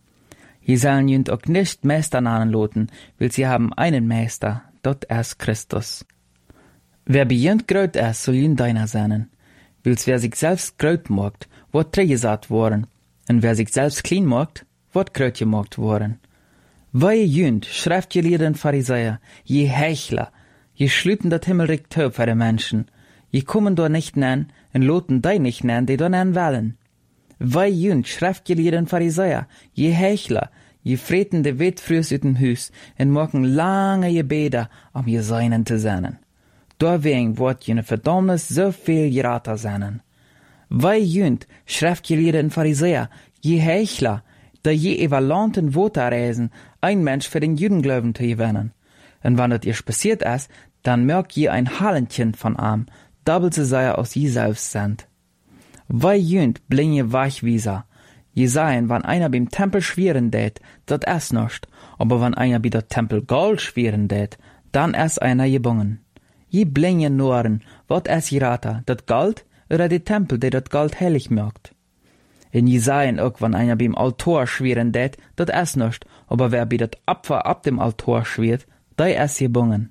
Je sollen jünd auch nicht Meister nannen loten, weil sie haben einen Meister, dort ist Christus. Wer bejünd gröt ist, soll jünd deiner sein. Wils wer sich selbst gröt mogt, wird trägesat worden, und wer sich selbst klein mogt, wird gröt gemogt worden. Wei jünd, Schriftgelehrten Pharisäer, je Heuchler, je schlüten dat Himmelreich Töp für die Menschen, je kommen dort nicht nennen, und loten die nicht nennen, die dort nennen wollen. Wei jünd, Schriftgelehrten Pharisäer, je Heuchler, je freten de Wetfrüs ut dem Hüs, und morgen lange Gebete, je seinen zu sein. Deswegen wird jene Verdammnis so viel gerater sein. Wei jünd, Schriftgelehrten Pharisäer, je Heuchler, da je evaluanten Worte reisen, ein Mensch für den Judenglauben zu gewinnen. Und wenn das ihr passiert ist, dann merkt je ein Hallentchen von doppelt so sehr aus je selbst sind. Wei jünd, blinge Weichwieser, je seien, wann einer beim Tempel schweren tät, dat ist nicht, aber wenn einer bei der Tempel Gold schweren tät, dann ist einer gebungen. Je blinge Noren, wat es gerater, dat Gold oder die Tempel, der dat Gold heilig merkt. In je seien auch, wenn einer beim Altar schweren tät, dat es nicht, aber wer bei dat Opfer ab dem Altar schwert, der ist gebungen.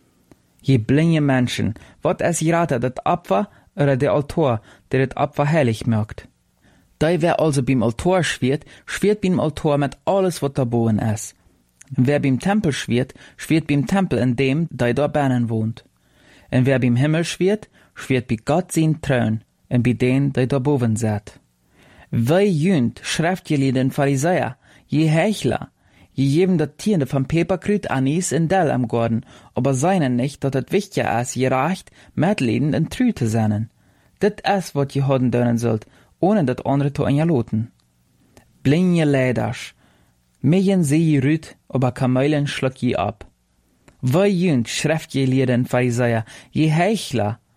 Je blinge Menschen, wat es gerater, dat Opfer oder der Altar, der dat Opfer heilig merkt. Der wer also beim Altar schwert beim Altar mit alles, wat da boven ist. Wer beim Tempel schwert beim Tempel, in dem, der da binnen wohnt. Und wer beim Himmel schwert bei Gott sein Thron, und bei denen, der da boven sitzt. Wei jünd, Schriftgelehrten Pharisäer, je Heuchler, je geben dat Tiende vom Peperkrüt, Anis und Dell am Garten, aber seinen nicht, dat het wichtiger ist, gerecht, mitleden und trü zu sein. Dit ist, wat je hoden dönen sollt, ohne dat andere zu einloten. Blinje Leiders, Megen sie rüt, aber Kamelen schluck je ab. Wei jünd, Schriftgelehrten Pharisäer, je Heuchler,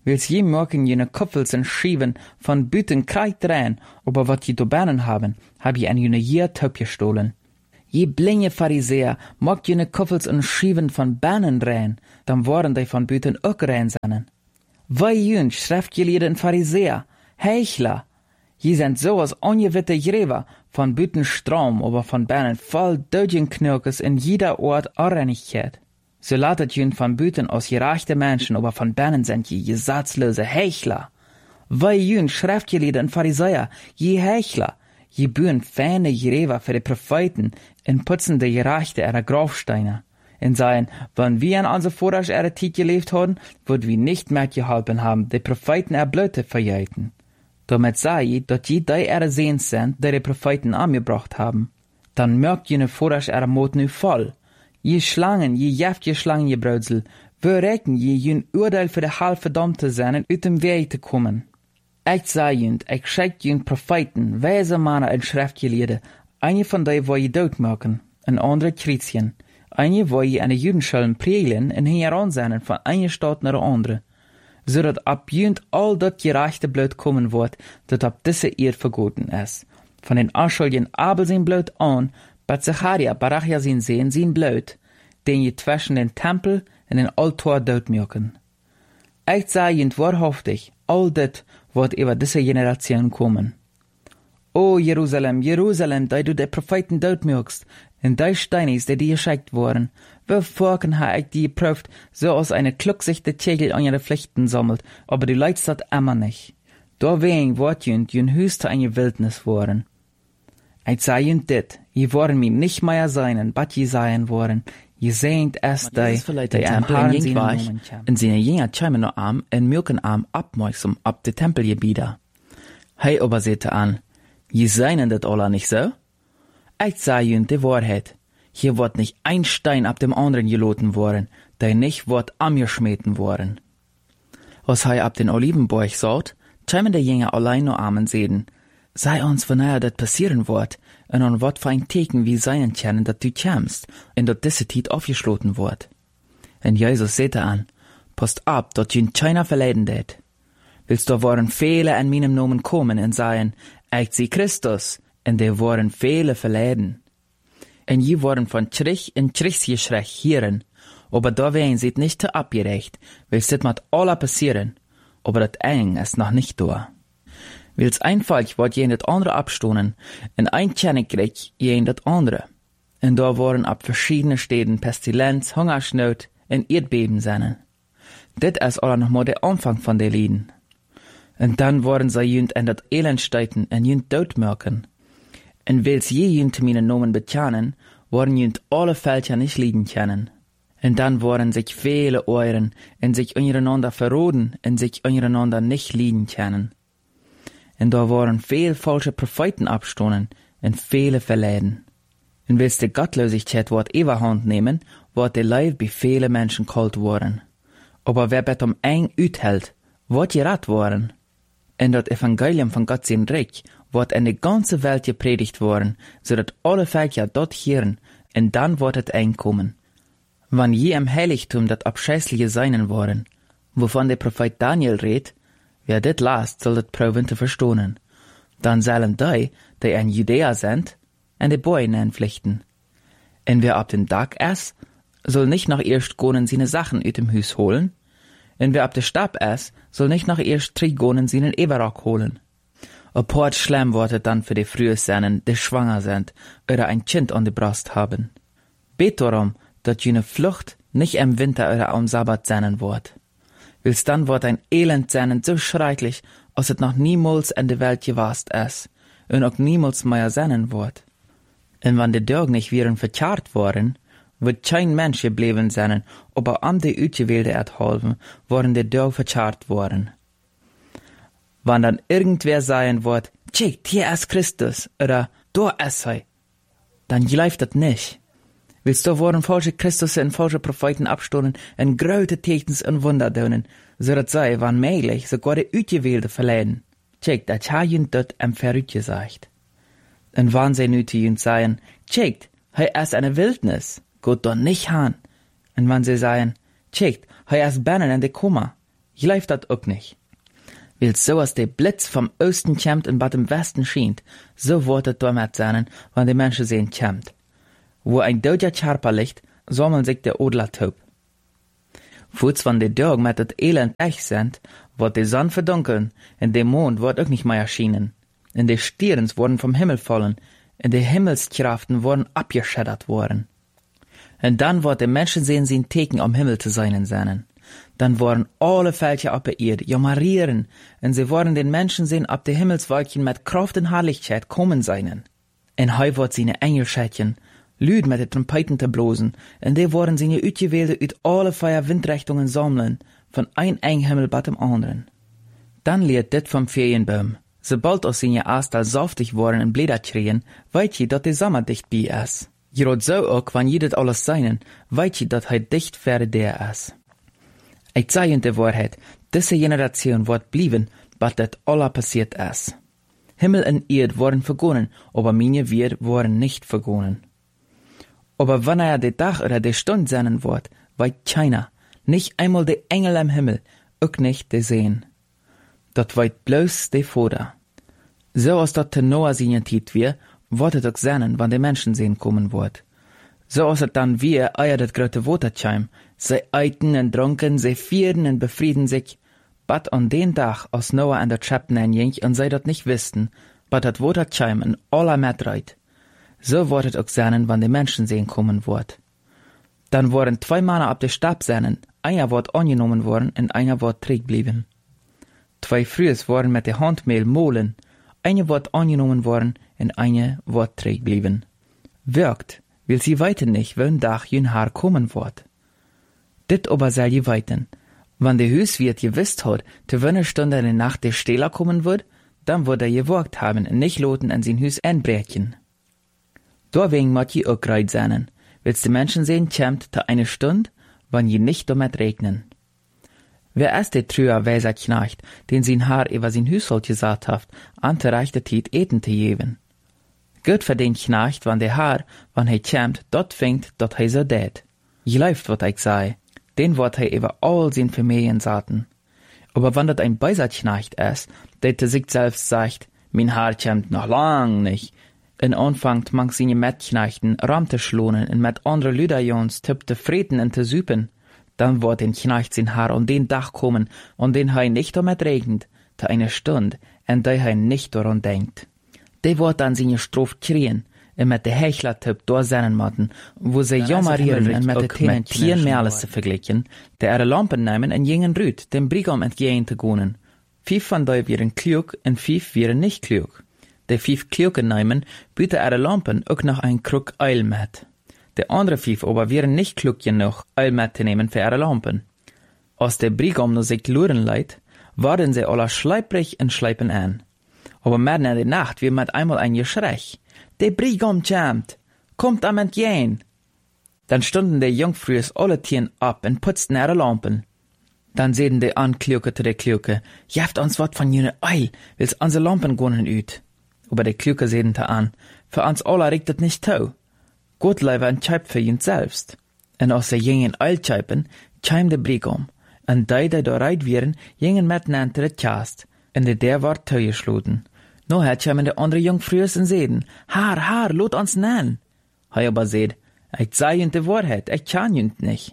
Wils je merken jene Kopfels en Schieven von Büten kreit rein, aber wat je do Bernen haben, hab je an jene Jier Taub gestohlen. Je blinge Pharisäer, mogt jene Kopfels en Schieven von Bernen rein, dann waren die von Büten auch rein seinen. Wei jün, schreibt je den Pharisäer, Heuchler, je sind so als ongewitte Gräber, von Büten Strom, aber von Bernen voll Dödjenknirkes in jeder Ort Arreinigkeit. So latet jün von Büten aus gereichte Menschen, aber von Bernen sind je gesatzlose Heuchler. Wei jün, schreibt je den Pharisäer, je Heuchler, je bühen feine Gräber für die Propheten, in putzen de gereichte ihrer Grabsteine. In seien, wenn wir an unser Vorrasch ihre Zeit gelebt haben, würd wir nicht mehr geholfen haben, die Propheten erblöte verjeiten. Damit sei ich, dass je die ihre Sehens sind, die Propheten angebracht haben. Dann merkt jene Vorrasch ihre Mut nu voll. Je Schlangen, je jäftje Schlangengebrödsel, wir recken je jün Urteil für die halb Verdammte sein, ut dem Weg zu kommen. Ich sei jünd, ich schick jünd Propheten, weise Männer und Schriftgelehrte, eine von die wo je dood machen, ein andere Chrétien, eine wo je an die Judenschulden prägeln und heranseinen von einer Stadt nach der andere, so dat ab jünd all dat gerechte Blut kommen wird, dat ab diese Erd vergoten ist. Von den Anschuldigen Abel sein Blut an, bei Zacharia, Barachia sein Blut, den je zwischen den Tempel und den Altar dood machen. Ich sei jünd wahrhaftig, all dat wird über diese Generation kommen. O Jerusalem, Jerusalem, da du die Propheten dood machst, und die Steinis, die dir geschickt wurden, wie Volken ha ich die geprüft, so aus eine klucksichte Tegel an ihre Pflichten sammelt, aber du leidst dat immer nicht. Dawein wird jünd höchste eine Wildnis worden. Ich sei jünd dit, je worden mir nicht mehr seinen, bat je seien worden, je sehnt es die am Haaren sehen Nomen und seine Jünger schämen noch arm, en Milkenarm abmeuchsum ab de Tempelgebieder. Hei aber sehte an, je seien dat alle nicht so? Ich sei jünd die Wahrheit. Hier wird nicht ein Stein ab dem anderen geloten worden, der nicht wird angeschmeten worden. Was hei ab den Olivenborg sagt, schämen der Jünger allein nur armen sehen. Sei uns, wenn dat passieren wird, und an wat für ein Teken wie seinen kennen, dat du kämst, und dat diese Tit aufgeschloten wird. Und Jesus sehte an, passt ab, dat jün keiner verleiden det. Willst du waren viele an meinem Namen kommen und sagen, ich sie Christus, und die waren viele verleiden. Und je waren von Trich in Trichsgeschrecht hieren, aber da wären sie nicht zu abgerecht, willst dit mat alle passieren, aber dat eng ist noch nicht da. Wils einfach wird jen dat andere abstonen, en ein Königreich jen dat andere. Und da waren ab verschiedene Städten Pestilenz, Hungersnot und Erdbeben seinen. Dit ist alle noch mal der Anfang von der Lieden. Und dann waren sie jünd in dat Elend steiten en jünd doodmerken. Und wils je jünd meinen Namen bekennen, waren jünd alle Völker nicht liegen können. Und dann waren sich viele Euren und sich untereinander verroden und sich untereinander nicht liegen können. Und da waren viel falsche Propheten abstonen und viele verleiden. Und wils die Gottlosigkeit wird Überhand nehmen, wird die Leib bei vielen Menschen kalt worden. Aber wer bet eng uthält, wird gerat worden. Und das Evangelium von Gott sein Reich wird in die ganze Welt gepredigt worden, so dat alle Völker dort hören, und dann wird es eng kommen. Wann je im Heiligtum dat Abscheußliche seinen worden, wovon der Prophet Daniel redt, wer dit lasst, soll dat proben zu verstohnen. Dann sollen die in Judäa sind, en die Bäume pflichten. Und wer ab den Tag ist, soll nicht noch erst gonen seine Sachen ut dem Hus holen, und wer ab der Stab ist, soll nicht noch erst 3 gonen seinen Eberrock holen. A port schlimm wird dann für die frühe Seinen, die schwanger sind, oder ein Kind an die Brust haben. Bet darum, dass jene Flucht nicht im Winter oder am Sabbat sein wird. Wils dann wird ein Elend sein so schrecklich, als es noch niemals in der Welt gewast ist, und auch niemals mehr sein wird. Und wenn die Dörg nicht wären verkehrt worden, wird kein Mensch geblieben sein, aber an die Utgewählte erhalten, worden die Dörg verkehrt worden. Wenn dann irgendwer sagen wird, tschickt, hier ist Christus, oder da ist er, dann greift das nicht. Willst du worden falsche Christus und falsche Propheten abstoßen und große Techens und Wunder tun, so dass sie, wann möglich, sogar die Utgewählte verleiden. Tschickt, das hat jünd dort am Verrückt gesagt. Und wann sie nu zu jünd sagen, tschickt, hei ist eine Wildnis, geht doch nicht han. Und wenn sie sagen, tschickt, hei ist Bernen in de Kummer, Gleich dat ook nicht. Weil so als der Blitz vom Osten kämmt und bad im Westen schient, so wird es damit sein, wenn die Menschen sehen kämmt. Wo ein doodja Charpa liegt, sammeln sich der Odler taub. Voets van de Tag mit het Elend echt sind, wird die Sonne verdunkeln, und der Mond wird auch nicht mehr erschienen. Und die Stirns wurden vom Himmel fallen, und die Himmelskraften wurden abgeschädert worden. Und dann wird der Menschen sehen sein Teken am Himmel zu sein. Dann worden alle Völker ab der Erde jammerieren, und sie worden den Menschen sehen ab die Himmelswolken mit Kraft und Herrlichkeit kommen seinen. Und heu wird seine Engelschädchen, Lüd mit den Trompeten zu blosen, und die worden seine Utgewählte ut alle vier Windrichtungen sammeln, von ein Himmel bat dem anderen. Dann lehrt dit vom Ferienbaum. Sobald aus seine Astal saftig worden und Blätter kriegen, weit je, dat die Sommer dicht bei is. Gerot so auch, wann je dit alles seinen, weit je, dat hij dicht ver der is. Ich sage in der Wahrheit, diese Generation wird blieben, was das aller passiert ist. Himmel und Erd worden vergonnen, aber meine wir worden nicht vergonnen. Aber wenn der Tag oder die Stunde sein wird, weiß keiner, nicht einmal die Engel am Himmel, auch nicht die sehen. Dat weiß bloß die Vater. So als dat te Noah seine Zeit wird es auch sein, wann die Menschen sehen kommen wird. So als es dann wir, eier das große Waterchime, sie eiten und trunken, sie vieren und befrieden sich, bat an den Tag, als Noah an der Chapten ging und sie dat nicht wussten, bat das Waterchime in aller Metreit. So wird es auch sein, wann die Menschen sehen kommen wird. Dann wurden 2 Männer ab der Stab sein, einer wird angenommen worden und einer wird träg blieben. 2 Frühes wurden mit der Handmehl mohlen, einer wird angenommen worden und einer wird träg blieben. Wirkt, will sie weiten nicht, wenn Dach jün Haar kommen wird. Dit aber soll je weiten. Wann der Hüswirt gewisst hat, zu welcher Stunde in der Nacht der Stehler kommen wird, dann wird gewagt haben und nicht loten an sein Hüs einbrechen. Deswegen muss je auch greit sein, willst die Menschen sehen, kämmt zu eine Stunde, wann je nicht damit regnen. Wer ist der trüher weiser Knecht, den sein Haar über sein Hüshalt gesagt hat, an der rechte Zeit eten zu geben? Gott für den Knecht, wann der Haar, wann he kämmt, dort fängt, dort he so dät. Je läuft, wat ich sei, den wird he über all sein Familien saten. Aber wann dat ein beiser Knecht ist, der zu sich selbst sagt, mein Haar kämmt noch lang nicht, en anfangt mang seine Metknechten ram te schlonen en met andere Lüderjons typ te freten en te süpen, dann wird den Knecht sein Haar an den Dach kommen, an den hei nicht damit regnet, te eine Stunde, en der hei nicht daran denkt. Der wird dann seine Strophe kriegen, en met de Hechler-Typ da seinen matten, wo sie jammerieren en met de Tenen Tieren mehr alles zu vergleichen, der ihre Lampen nehmen en jingen Rüd, dem Brigam entgehen zu gonen. 5 von dei wären klug en 5 wären nicht klug. De 5 Klugen nehmen, bieten ihre Lampen auch noch ein Krug Öl mit. De andere 5 aber wären nicht klug genug, Öl mitzunehmen für ihre Lampen. Als der Brigam nur sich luren leiht, waren sie alle schleiprig und schleipen an. Aber mitten in der Nacht wird mit einmal ein Geschrei. Der Brigam kämmt! Kommt am entgehen! Dann stunden die Jungfrühes alle Tieren ab und putzten ihre Lampen. Dann sehen die Ankluke zu der Kluke, jeft uns wat von jene Eil, will's unsere Lampen gonnen üt. Aber der Kluke sehen da an, für uns alle regt het nicht tau. Gott leiber ein Scheib für ihn selbst. Und aus der jingen Eilscheiben scheim der Brigam. Und die da reit wären, jingen miteinander das Kast. Und der war tau geschloten. No hat scheimen der andere Jungfrühes und sehen, Haar, lot uns nennen. Hei aber seht, ich sei in der Wahrheit, ich kann jünt nicht.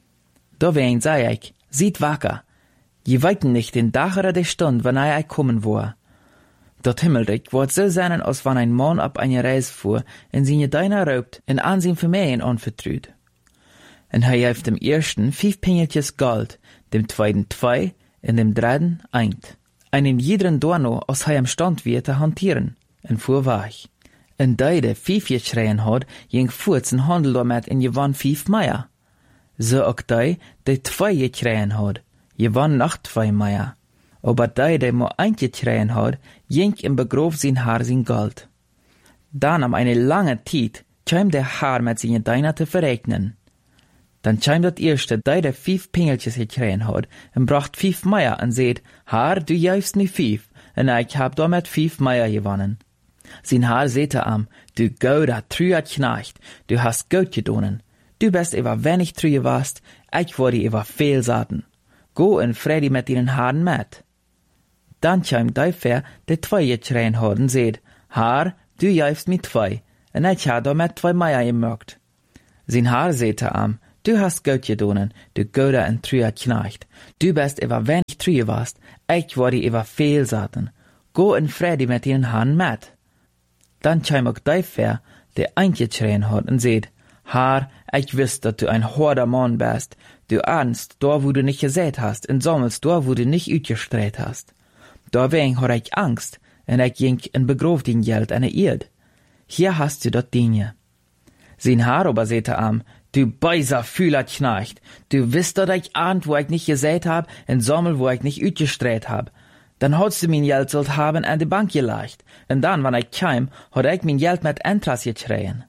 Da wen sei ich, sieht wacker. Je weiten nicht den Tag oder die Stunde, wann ich kommen war. Dat Himmelreich wird so sein, als wenn ein Mann ab eine Reise fuhr, in seine Deiner raubt, in Ansehen für Mähen anvertraut. Und er hilft dem ersten 5 Pingeltjes Gold, dem zweiten 2, und dem dritten 1. Einen jeden Dorno, als er am Stand wird, zu hantieren, und fuhr weich. Und der 5 geschreien hat, ging furz und handel damit in gewann 5 Meier. So auch der 2 geschreien hat, gewann noch 2 Meier. Aber der mo eingetreten hat, ging im Begrof sein Haar sein Gold. Dann am eine lange Zeit, kam der Haar mit seinen Deiner zu verregnen. Dann kam das erste, der 5 Pingeltjes gekriegt hat, und bracht 5 Meier und seht, Haar, du jäufst mir 5, und ich hab damit 5 Meier gewonnen. Sein Haar sehte am, du gouder, trüer Knecht, du hast Geld gedonnen. Du bist über wenig trüe warst, ich wurde über viel Saaten. Go in Freddy met ihnen haden met. Dan chim dijfer de 2 getrein hadden, zeed, haar, du juifst mit 2, en ik ha da met 2 Meier gemerkt. Zijn haar zeete am, du hast Geld gedonen, du Göder en Trüer knecht. Du bist ewer wenig Trüe warst, ich war die ewer veel zaten. Go in Freddy met ihnen haden met. Dan chim ook dijfer de eingetrein had en zeed, haar, ich wist, dat du ein harder Mann bist. Du ahnst, da wo du nicht gesät hast, und sammelst da wo du nicht utgestreut hast. Deswegen had ich Angst, en ich ging en begroof din Geld an der Erd. Hier hast du dat Dinge. Sein Haar aber seete am, du beiser Fühler Knecht, du wisst, dat ich ahnt, wo ich nicht gesät hab, en sammel, wo ich nicht utgestreut hab. Dann hast du mein Geld sollt haben an die Bank gelegt, und dann, wann ich kam, had ich mein Geld mit Entras getreien.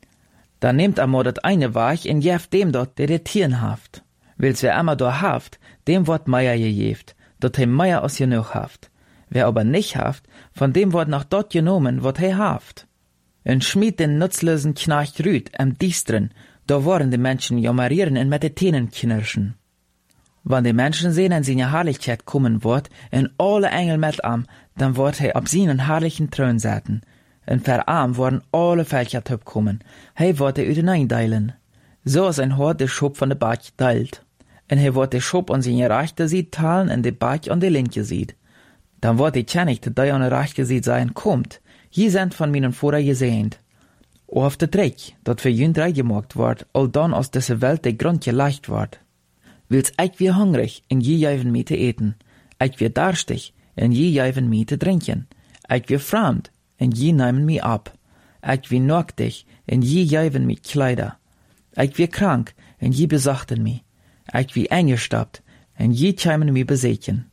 Dann nimmt amor dat eine Weich en jeft dem dort, der de Tieren haft. Wils wer immer da haft, dem wird Meier gejeft, dort he Meier aus genug haft. Wer aber nicht haft, von dem wird nach dort genommen, wat he haft. En schmied den nutzlosen Knecht rüt, am Diestren, da wollen die Menschen jammerieren en mit de Tänen knirschen. Wann die Menschen sehen, an seine Herrlichkeit kommen wird, en alle Engel mit am, dann wird he ab seinen herrlichen Thron säten. En verarm worden alle Völker töp kommen. He wird er überein deilen. So ist ein Hort der Schub von der Bach teilt. En he wird der Schub an seine rechte Seite teilen en der Bach an der linke Seite. Dann wird die Tjenigte, die an der rechte Seite sein, kommt. Hier sind von meinen Vorder gesehnt. Auf der Dreck, dat für jünd reingemacht wird, all dann aus dieser Welt der Grund geleicht wird. Wils ich wie hungrig, en je jäven mir te eten. Ich wie darstig, en je jäven mir te trinken. Ich wie fremd, en je nehmen mi ab. Ich wie nacktig, en je jäven mi Kleider. Ich wie krank, en je besachten mi. Ich wie eingestappt, en je kämen mi besechen.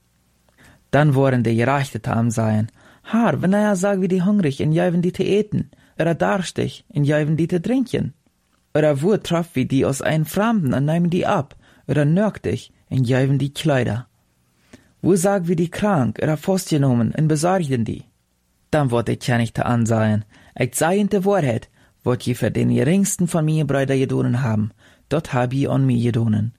Dann worden die Gerechte am sein. Haar, wenn er sagt, wie die hungrig, en jäven die te eten. Oder darstig, en jäven die te trinken. Oder wo traff wie die aus einem Fremden en nehmen die ab. Oder nacktig, en jäven die Kleider. Wo sagt wie die krank, oder festgenommen, en besorgen die. Dann wird ich Knechte ansehen. Ich sei in der Wahrheit, wat je für den geringsten von mir Brüder gedonen haben, dort hab ich an mir gedonen.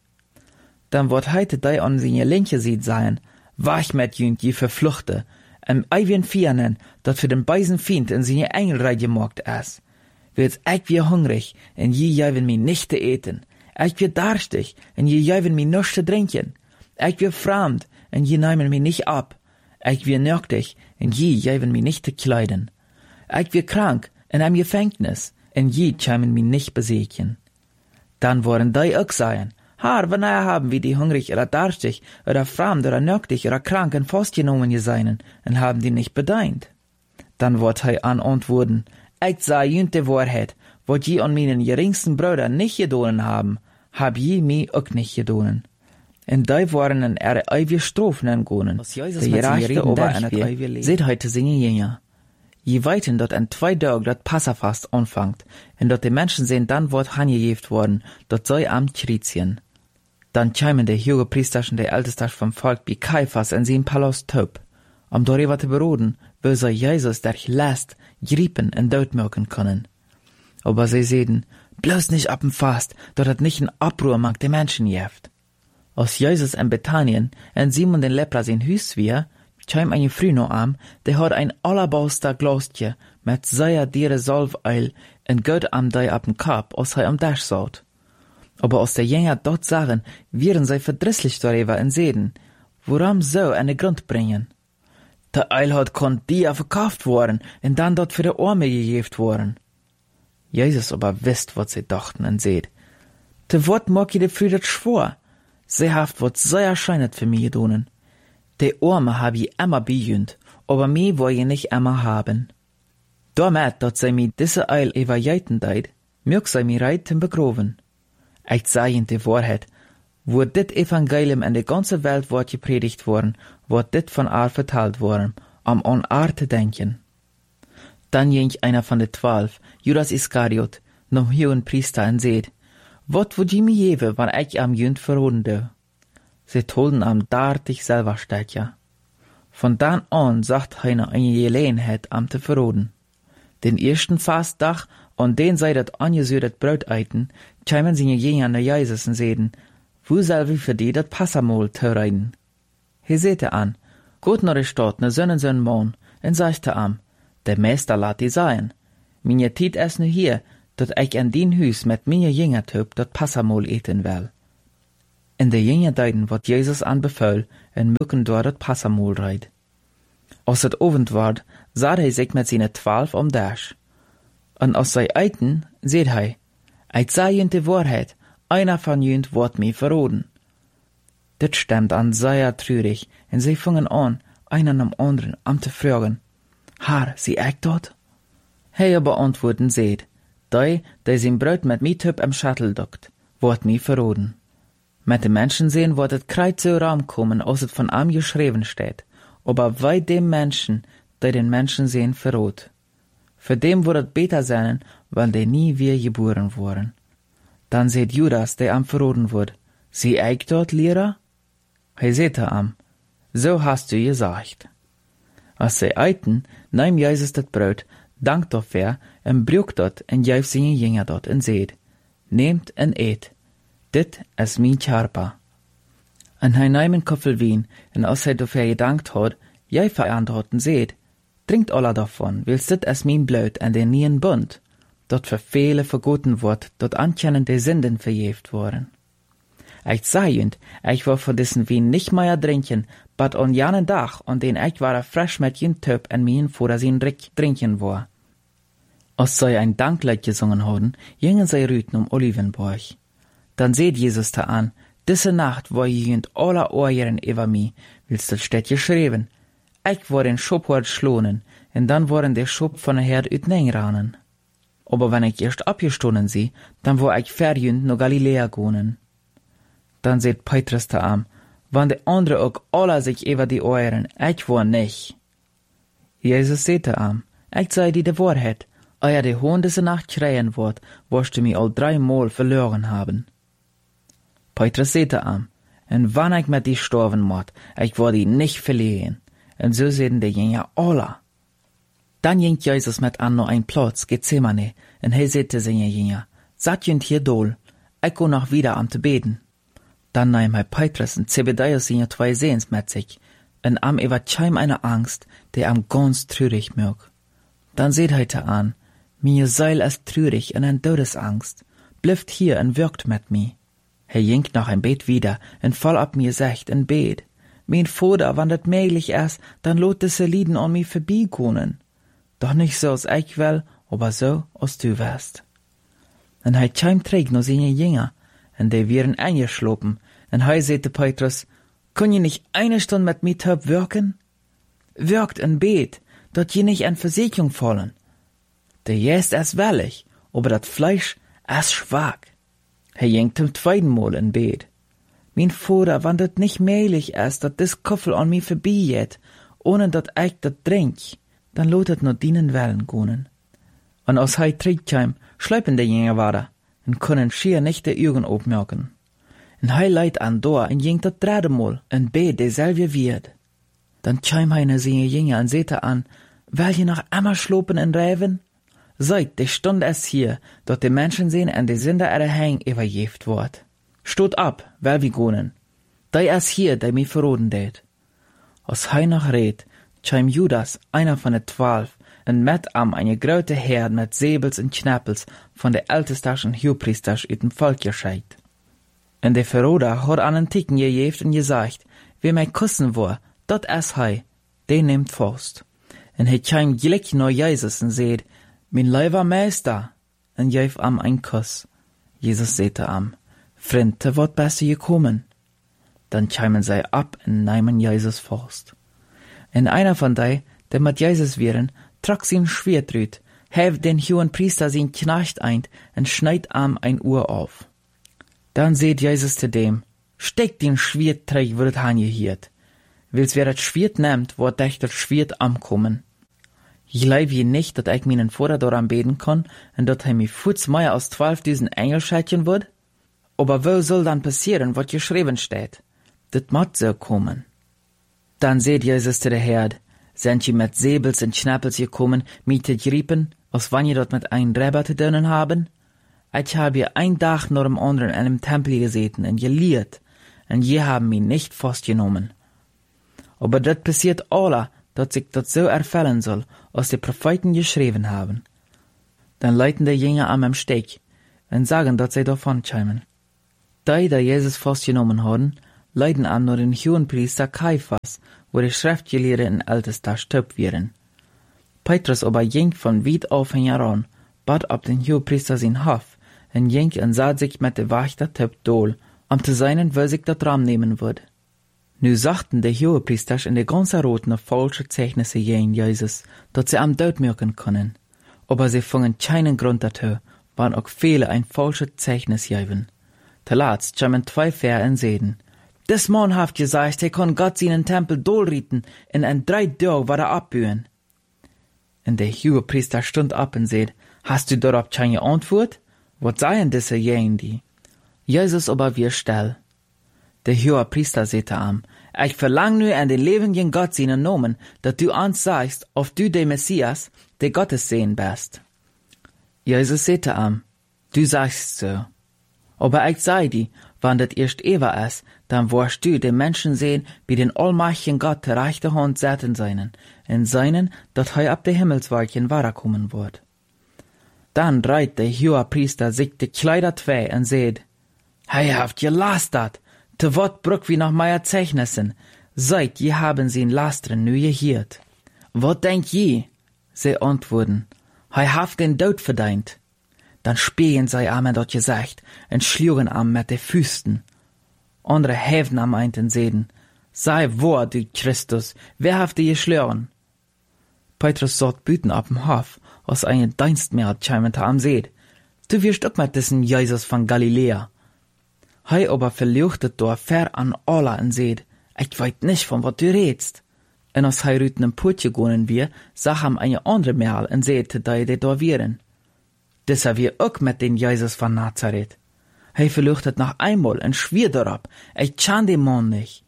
Dann wird heute die an seine linke Seite sein, wach mit jünd je verfluchte, eiwien Fianen, dat für den beisen Fiend in seine Engelrei gemacht ist. Wils ich wie hungrig, en je jäven mi nicht te eten. Ich wie darstig, en je jäven mi nisch te trinken. Ich wie fremd, en je nehmen mi nicht ab. Ich wie nacktig, en je jäven mi nicht te kleiden. Ich wie krank, in einem Gefängnis, en je kämen mi nicht besechen. Dann wollen die auch sein. Haar, wenn haben wie die hungrig oder darstig, oder fremd oder nacktig oder krank en festgenommen seien, en haben die nicht bedeint. Dann wird antworten, ich sei jünd die Wahrheit, wat je an meinen geringsten Brüder nicht gedonen haben, hab je mi auch nicht gedonen. En die waren en ewige Strophen entgonen. Die Gerechte aber en het ewige Leben. Seht heute singen Jünger. Je weiten dort en 2 Tage dat Passafast anfangt, en dort die Menschen sehen, dann wird hangejeft worden, dort sei am Chrizien. Dann kämen die Hohepriesterchen der Ältesten vom Volk wie Kaiphas in seinen Palast töp, darüber zu beroden, wo sie Jesus durch Last, Griepen und Tod machen können. Aber sie sehen, bloß nicht ab dem Fast, dort hat nicht ein Abruhr mag die Menschen jeft. Aus Jesus in Bethanien, en Simon den Lepra sein Hüs wir, käm eine Frau noch an, der hat ein Alabaster Glastje mit sehr diere Salveil en Gott am Dei ab dem Kap, aus er am Dash saut. Aber aus der Jünger dort sagen, wären sie verdrisslich darüber en sehen, woran so eine Grund bringen. Der Eil hat kon dir verkauft worden, und dann dort für die Arme gegeben worden. Jesus aber wisst, was sie dachten en seht. De Wort mag je de Früh dat schwor. Sie haft wat sehr erscheinet für mich gedonen. De Arme hab ich immer bejünt, aber mir woll je nicht immer haben. Damit, dat sie mi diese Eil evajeiten deit, mög sie mi reiten begroven. Ich sei in die Wahrheit, wo dit Evangelium in der ganze Welt wird gepredigt worden, wird dit von Ar verteilt worden, am an Ar zu denken. Dann ging einer von den 12, Judas Iskariot, noch hohen Priester und seht, wat wo je mi jewe, wann ich am Jünd verroden de? Sie tolden am dartig selber steckja. Von dann an sagt einer eine Gelegenheit am te verroden. Den ersten Fastdach, an den sei dat angesödet Brot eiten, kämen sie Jünger nach Jesus und sehen, wo soll wir für die dat Passamol tereiden? He sehte an, gut nach der Stadt, ne Sonne so Mond, en sagte am, der Meister lat die sein. Minje Tiet es nu hier, dat ich an dien Hüs mit minje Jünger töp dat Passamol eten will. In de Jünger deiden wat Jesus anbefahl, en mögen dort dat Passamol reid. Als het Abend ward, sah hij sich mit seine 12 dash. Und aus sei Eiten, seht hij, ich sei jünt die Wahrheit, einer von jünt wird mir verroden. Dit stimmt an sehr trürig, und sie fingen an, einen am anderen am zu fragen, Herr, sie echt dort? Hij aber antworten seht, die sein Brot mit mir töp am Schattel dockt, wird mir verroden. Mit den Menschen sehen, wird het kreuz so Raum kommen, als het von am geschrieben steht, aber weit dem Menschen, die den Menschen sehen, verrot. Für dem wird het besser sein, weil die nie wieder geboren wurden. Dann seht Judas, der am verroden wird, sie echt dort, Lehrer? Hij seht am, so hast du gesagt. Als sie eiten, nahm Jesus das Brot, dankt dafür, und brücht dort, und gaf seine Jünger dort, und seht, nehmt und eet, dit is mein Körper. Und hij nahm een Koffel Wein, und als hij dafür gedankt hat, jij verantworten seht, trinkt alle davon, wils dit is mein Blut en den neuen Bund, dort für viele vergoten wird, dort ankennen die Sünden verjeft worden. Ich sag jünd, ich war von diesen Wein nicht mehr trinken, but on janen Tag, und den ich war frisch mit jen Töp en mien vor dass ihn trinken war. Als sie ein Danklied gesungen haben, gingen sie rüten Olivenberg. Dann seht Jesus da an, diese Nacht war jünd aller Ohren über mi, willst das steht geschrieben. Ich war den Schubhort schlonen, und dann waren der Schub von der Herd ranen. Aber wenn ich erst abgestonnen sie, dann war ich verjünd no Galiläa gonen. Dann seht Petrus da an, wann de andere auch alle sich über die Ohren, ich war nicht. Jesus seht da an, ich sei die Wahrheit, euer die Hohn diese Nacht schreien wird, wirst du mich all 3 Mal verloren haben. Petrus seht da an, und wann ich mit die sterben mod, ich war die nicht verlieren. Und so sehen die Jünger alle. Dann ging Jesus mit an noch ein Platz, Gethsemane, und er sagte seine Jünger, seid jünd hier dol, ich go noch wieder am zu beten. Dann nahm er Petrus und Zebedäus seine 2 Sehens mit sich, und am über scheim eine Angst, der am ganz trürig mög. Dann seht er an, mir Seil ist trürig und ein Todesangst, blifft hier und wirkt mit mir. Er ging noch ein Bet wieder, und voll ab mir secht und bet. Mein Vater, wann das möglich ist, dann lot diese Lieden an mir vorbeikommen. Doch nicht so als ich will, aber so als du wirst. Und er scheim trägt noch seine Jünger, und die wären eingeschlopen, und er sagte Petrus, kann je nicht eine Stunde mit mir töp wirken? Wirkt und bet, dort je nicht an Versicherung fallen. Der Jäst ist wellig, aber das Fleisch ist schwach. Er ging zum 2. Mal in bet. Mein Vater, wann das nicht möglich ist, dass das Koffel an mir vorbeigeht, ohne dass ich das trink, dann lotet nur dienen Wellen gonen. Und als er trägt, schleipen die Jünger weiter, und können schier nicht die Augen aufmerken. Und er leidt an Dor, und ging das 3. Mal, und bet derselbe wird. Dann kam er seine Jünger und sehte an, will je noch einmal schlopen und reiben? Seid, die Stunde ist hier, dort die Menschen sehen und die Sünder ihre Hänge überjeft wird. Stot ab, weil wir gonen. Die ist hier, der mich verroden det. Als er noch red, kam Judas, einer von den 12, und mit am eine große Herd mit Säbels und Knäppels von der Ältesters und Hohepriesters uit dem Volk gescheit. Und der Verroder hat an den Ticken gejeft und gesagt, wer mich kussen war, dort ist er, den nimmt fast. Und er kam gleich nach Jesus und sagt, mein lieber Meister, und gab am einen Kuss. Jesus sagte am, Freund, wird besser gekommen. Dann kamen sie ab und nahmen Jesus fast. Und einer von die, der mit Jesus wären, trug sein Schwert rüt, heft den hohen Priester sein Knecht ein und schneid am ein Uhr auf. Dann seht Jesus zu dem, steck den Schwert träg, wird angehiert. Wils wer das Schwert nimmt, wird dich das Schwert ankommen. Ich leib je nicht, dass ich meinen Vater daran beten kann, und dass er mir Fuß mehr als 12.000 Engel schätzen wird? Aber wo soll dann passieren, was geschrieben steht? Das muss so kommen. Dann seht Jesus zu der Herd, sind je mit Säbels und Schnappels gekommen, mich zu griepen, als wann je dort mit einem Räber zu tun haben? Ich habe hier ein Tag nach dem anderen in dem Tempel gesessen und gelehrt, und je haben mich nicht festgenommen. Aber das passiert alle, dass sich das so erfüllen soll, als die Propheten geschrieben haben. Dann leiten die Jünger an am Steg und sagen, dass sie davon kämen. Die Jesus festgenommen haben, leiten an nur den Hohenpriester Kaiphas, wo die Schriftgelehrten in Ältester stirbt wären. Petrus aber ging von weit auf heran, bat ab den Hohenpriester sein Hof, und ging und sah sich mit der Wächter Typ dohl, zu seinen, wo sich das Ram nehmen würde. Nu sagten die Hohenpriester in der ganzen Rot noch falsche Zeichnisse gegen Jesus, dass sie am Tod merken können. Aber sie fingen keinen Grund dazu, waren auch viele ein falsches Zeichnis geben. Zuletzt kamen 2 Vers und sehen, des Mann hat gesagt, er kann Gott seinen Tempel dolrieten, und in 3 Tagen war er abbühen. Und der Hohenpriester stund ab und sagt, hast du darauf keine Antwort? Was seien diese gegen die? Jesus aber wir still. Der Hohenpriester sagte ihm, ich verlang nu an den lebendigen Gott seinen Namen, dass du uns sagst, ob du der Messias, der Gottes Sohn bist. Jesus sagte ihm, du sagst so. Aber ich sag dir, wann das erst Eva ist, dann wirst du den Menschen sehen, wie den allmächtigen Gott der rechte Hand setzen seinen, in seinen, dass er ab der Himmelswolken kommen wird. Dann reiht der Hohenpriester sich die Kleider zwei und sagt, Hei haft gelastert, te wat brück wie nach meier Zeichnissen, seid je haben sie in Lastren nu gehiert. Wat denk je? Sie antworten, hei haft den Tod verdient. Dann spielen sie am dort gesagt, und schlugen am mit de Füßen. Andere häven am einten seden, sei wahr, du Christus, wer haft die geschlören? Petrus sagt büten ab dem Hof, aus einem Dienstmägd kämen am seed. Du wirst auch mit diesen Jesus von Galiläa. Hei aber verluchtet da fer an alle und seht, ich weit nicht von wat du redst. Und als hei rüten im Putje gonen wir, sah ham eine andere Merl und seht, da da wären. Das wir auch mit den Jesus von Nazareth. Hei verluchtet noch einmal und schwier darauf, ich kann den Mann nicht.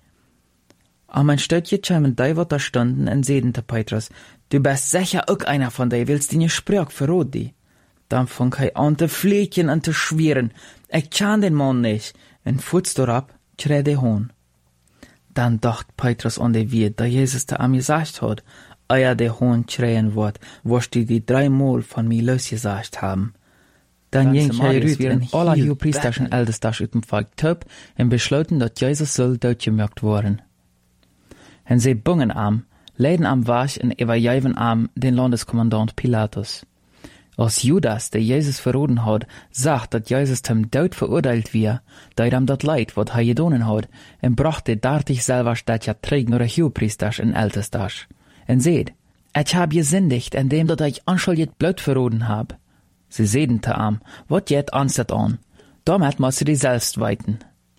Am ein Stöckje kämen die, wat da stunden, und sehten zu Petrus, du bist sicher auch einer von die, willst die ne Sprach verrot die. Dann fang hei an zu fliegen und zu schweren, ich kann den Mann nicht, und futz darauf, krä de Hohn. Dann dacht Petrus an de Wied, da Jesus da am gesagt hat, euer de Hohn krähen wird, wirst du die 3 Mal von mir losgesagt haben. Dann ging hei rüt in aller Hohenpriesterschen Ältesters ut dem Volk töp, und beschloten, dass Jesus soll dotgemerkt worden. Und sie bungen am, leiden am Wasch und übergeben am den Landeskommandant Pilatus. Als Judas, der Jesus verroden hat, sagt, dass Jesus zum Tod verurteilt wird, da ihm das Leid, was er gedonen hat, und brachte dartig selber statt ja trägt nur der Hohenpriesters und Ältesters. Und seht, ich hab gesündigt, indem dass ich anschuldigt Blut verroden hab. Sie sehten zu ihm, wat jet anstet an, damit musst du dich selbst weiten.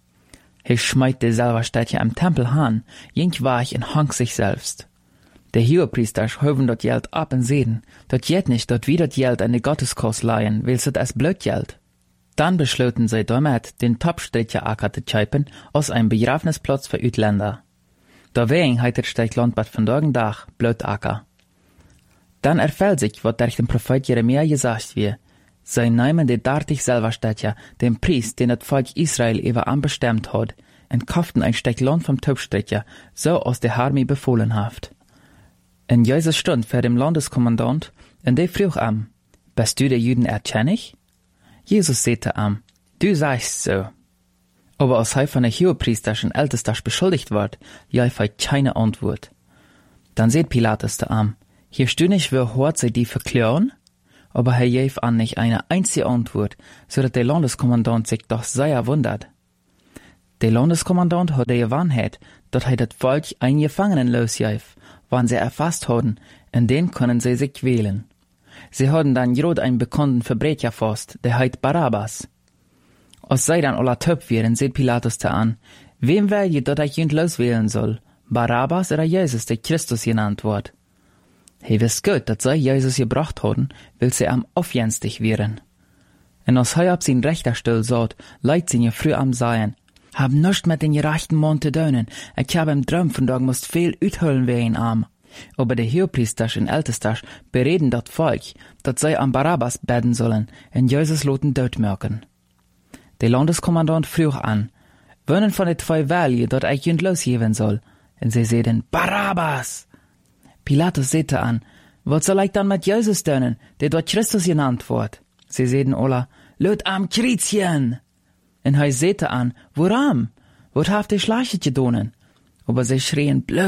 Er schmeite selber statt ja am Tempel an, ging weich und hang sich selbst. Der Hohenpriester hoben dort Geld ab und sehen, dort jet nicht dort wieder Geld an die Gotteskost leihen, willst du es blöd Geld. Dann beschloten sie damit, den Topstricher Acker zu käupen, aus einem Begrafnisplatz für Utländer. Deswegen heißt das Land bad von Tagen Dach blöd Acker. Dann erfällt sich, was durch den Prophet Jeremia gesagt wird. Sie nehmen die dartig selber Städtja, den Priest, den das Volk Israel über anbestimmt hat, und kauften ein Stück Land vom Topstricher, so aus der Armee befohlen haft. Und Jesus stund vor dem Landeskommandant, und der frug am, bist du der Juden erkennig? Jesus sagte am, du sagst so. Aber als er von der Hohenpriesterschen Ältesters beschuldigt wird, gab er keine Antwort. Dann sagt Pilatus zu am, hier stü nicht, wer hört sie die verklären? Aber er gab an nicht eine einzige Antwort, so dass der Landeskommandant sich doch sehr wundert. Der Landeskommandant hat die Gewahrheit, dass er das Volk einen Gefangenen losgab, wann sie erfasst haben, und den können sie sich wählen. Sie haben dann gerade einen bekannten Verbrecher fast, der heißt Barabbas. Als sie dann alle töp wären, sieht Pilatus da an, wem will je, dass ich ihn loswählen soll, Barabbas oder Jesus, der Christus genannt wird. He wisst gut, dass sie Jesus gebracht haben, will sie am aufjenstig wären. Und als er ab sein rechter Stuhl sagt, leid sie früh am Seien, hab nischt mit den gerechten Mann zu tun, ich hab im Traum von Tag musst viel uthüllen wie ein Arm. Aber de Hohepriesters en Ältesters bereden dat Volk, dat zij am Barabbas bedden sollen en Jesus loten doodmerken. De Landeskommandant vroeg an, wonen van de twee welje dat ik junt losgeven soll? En zij zeiden, Barabbas! Pilatus zette an, wat soll ik dan met Jesus doen, der dort Christus genannt wordt? Zij zeiden alle, laat am Krizien! En hij zette an, waarom? Wat heeft de Schleiche gedonen? Aber sie schrien,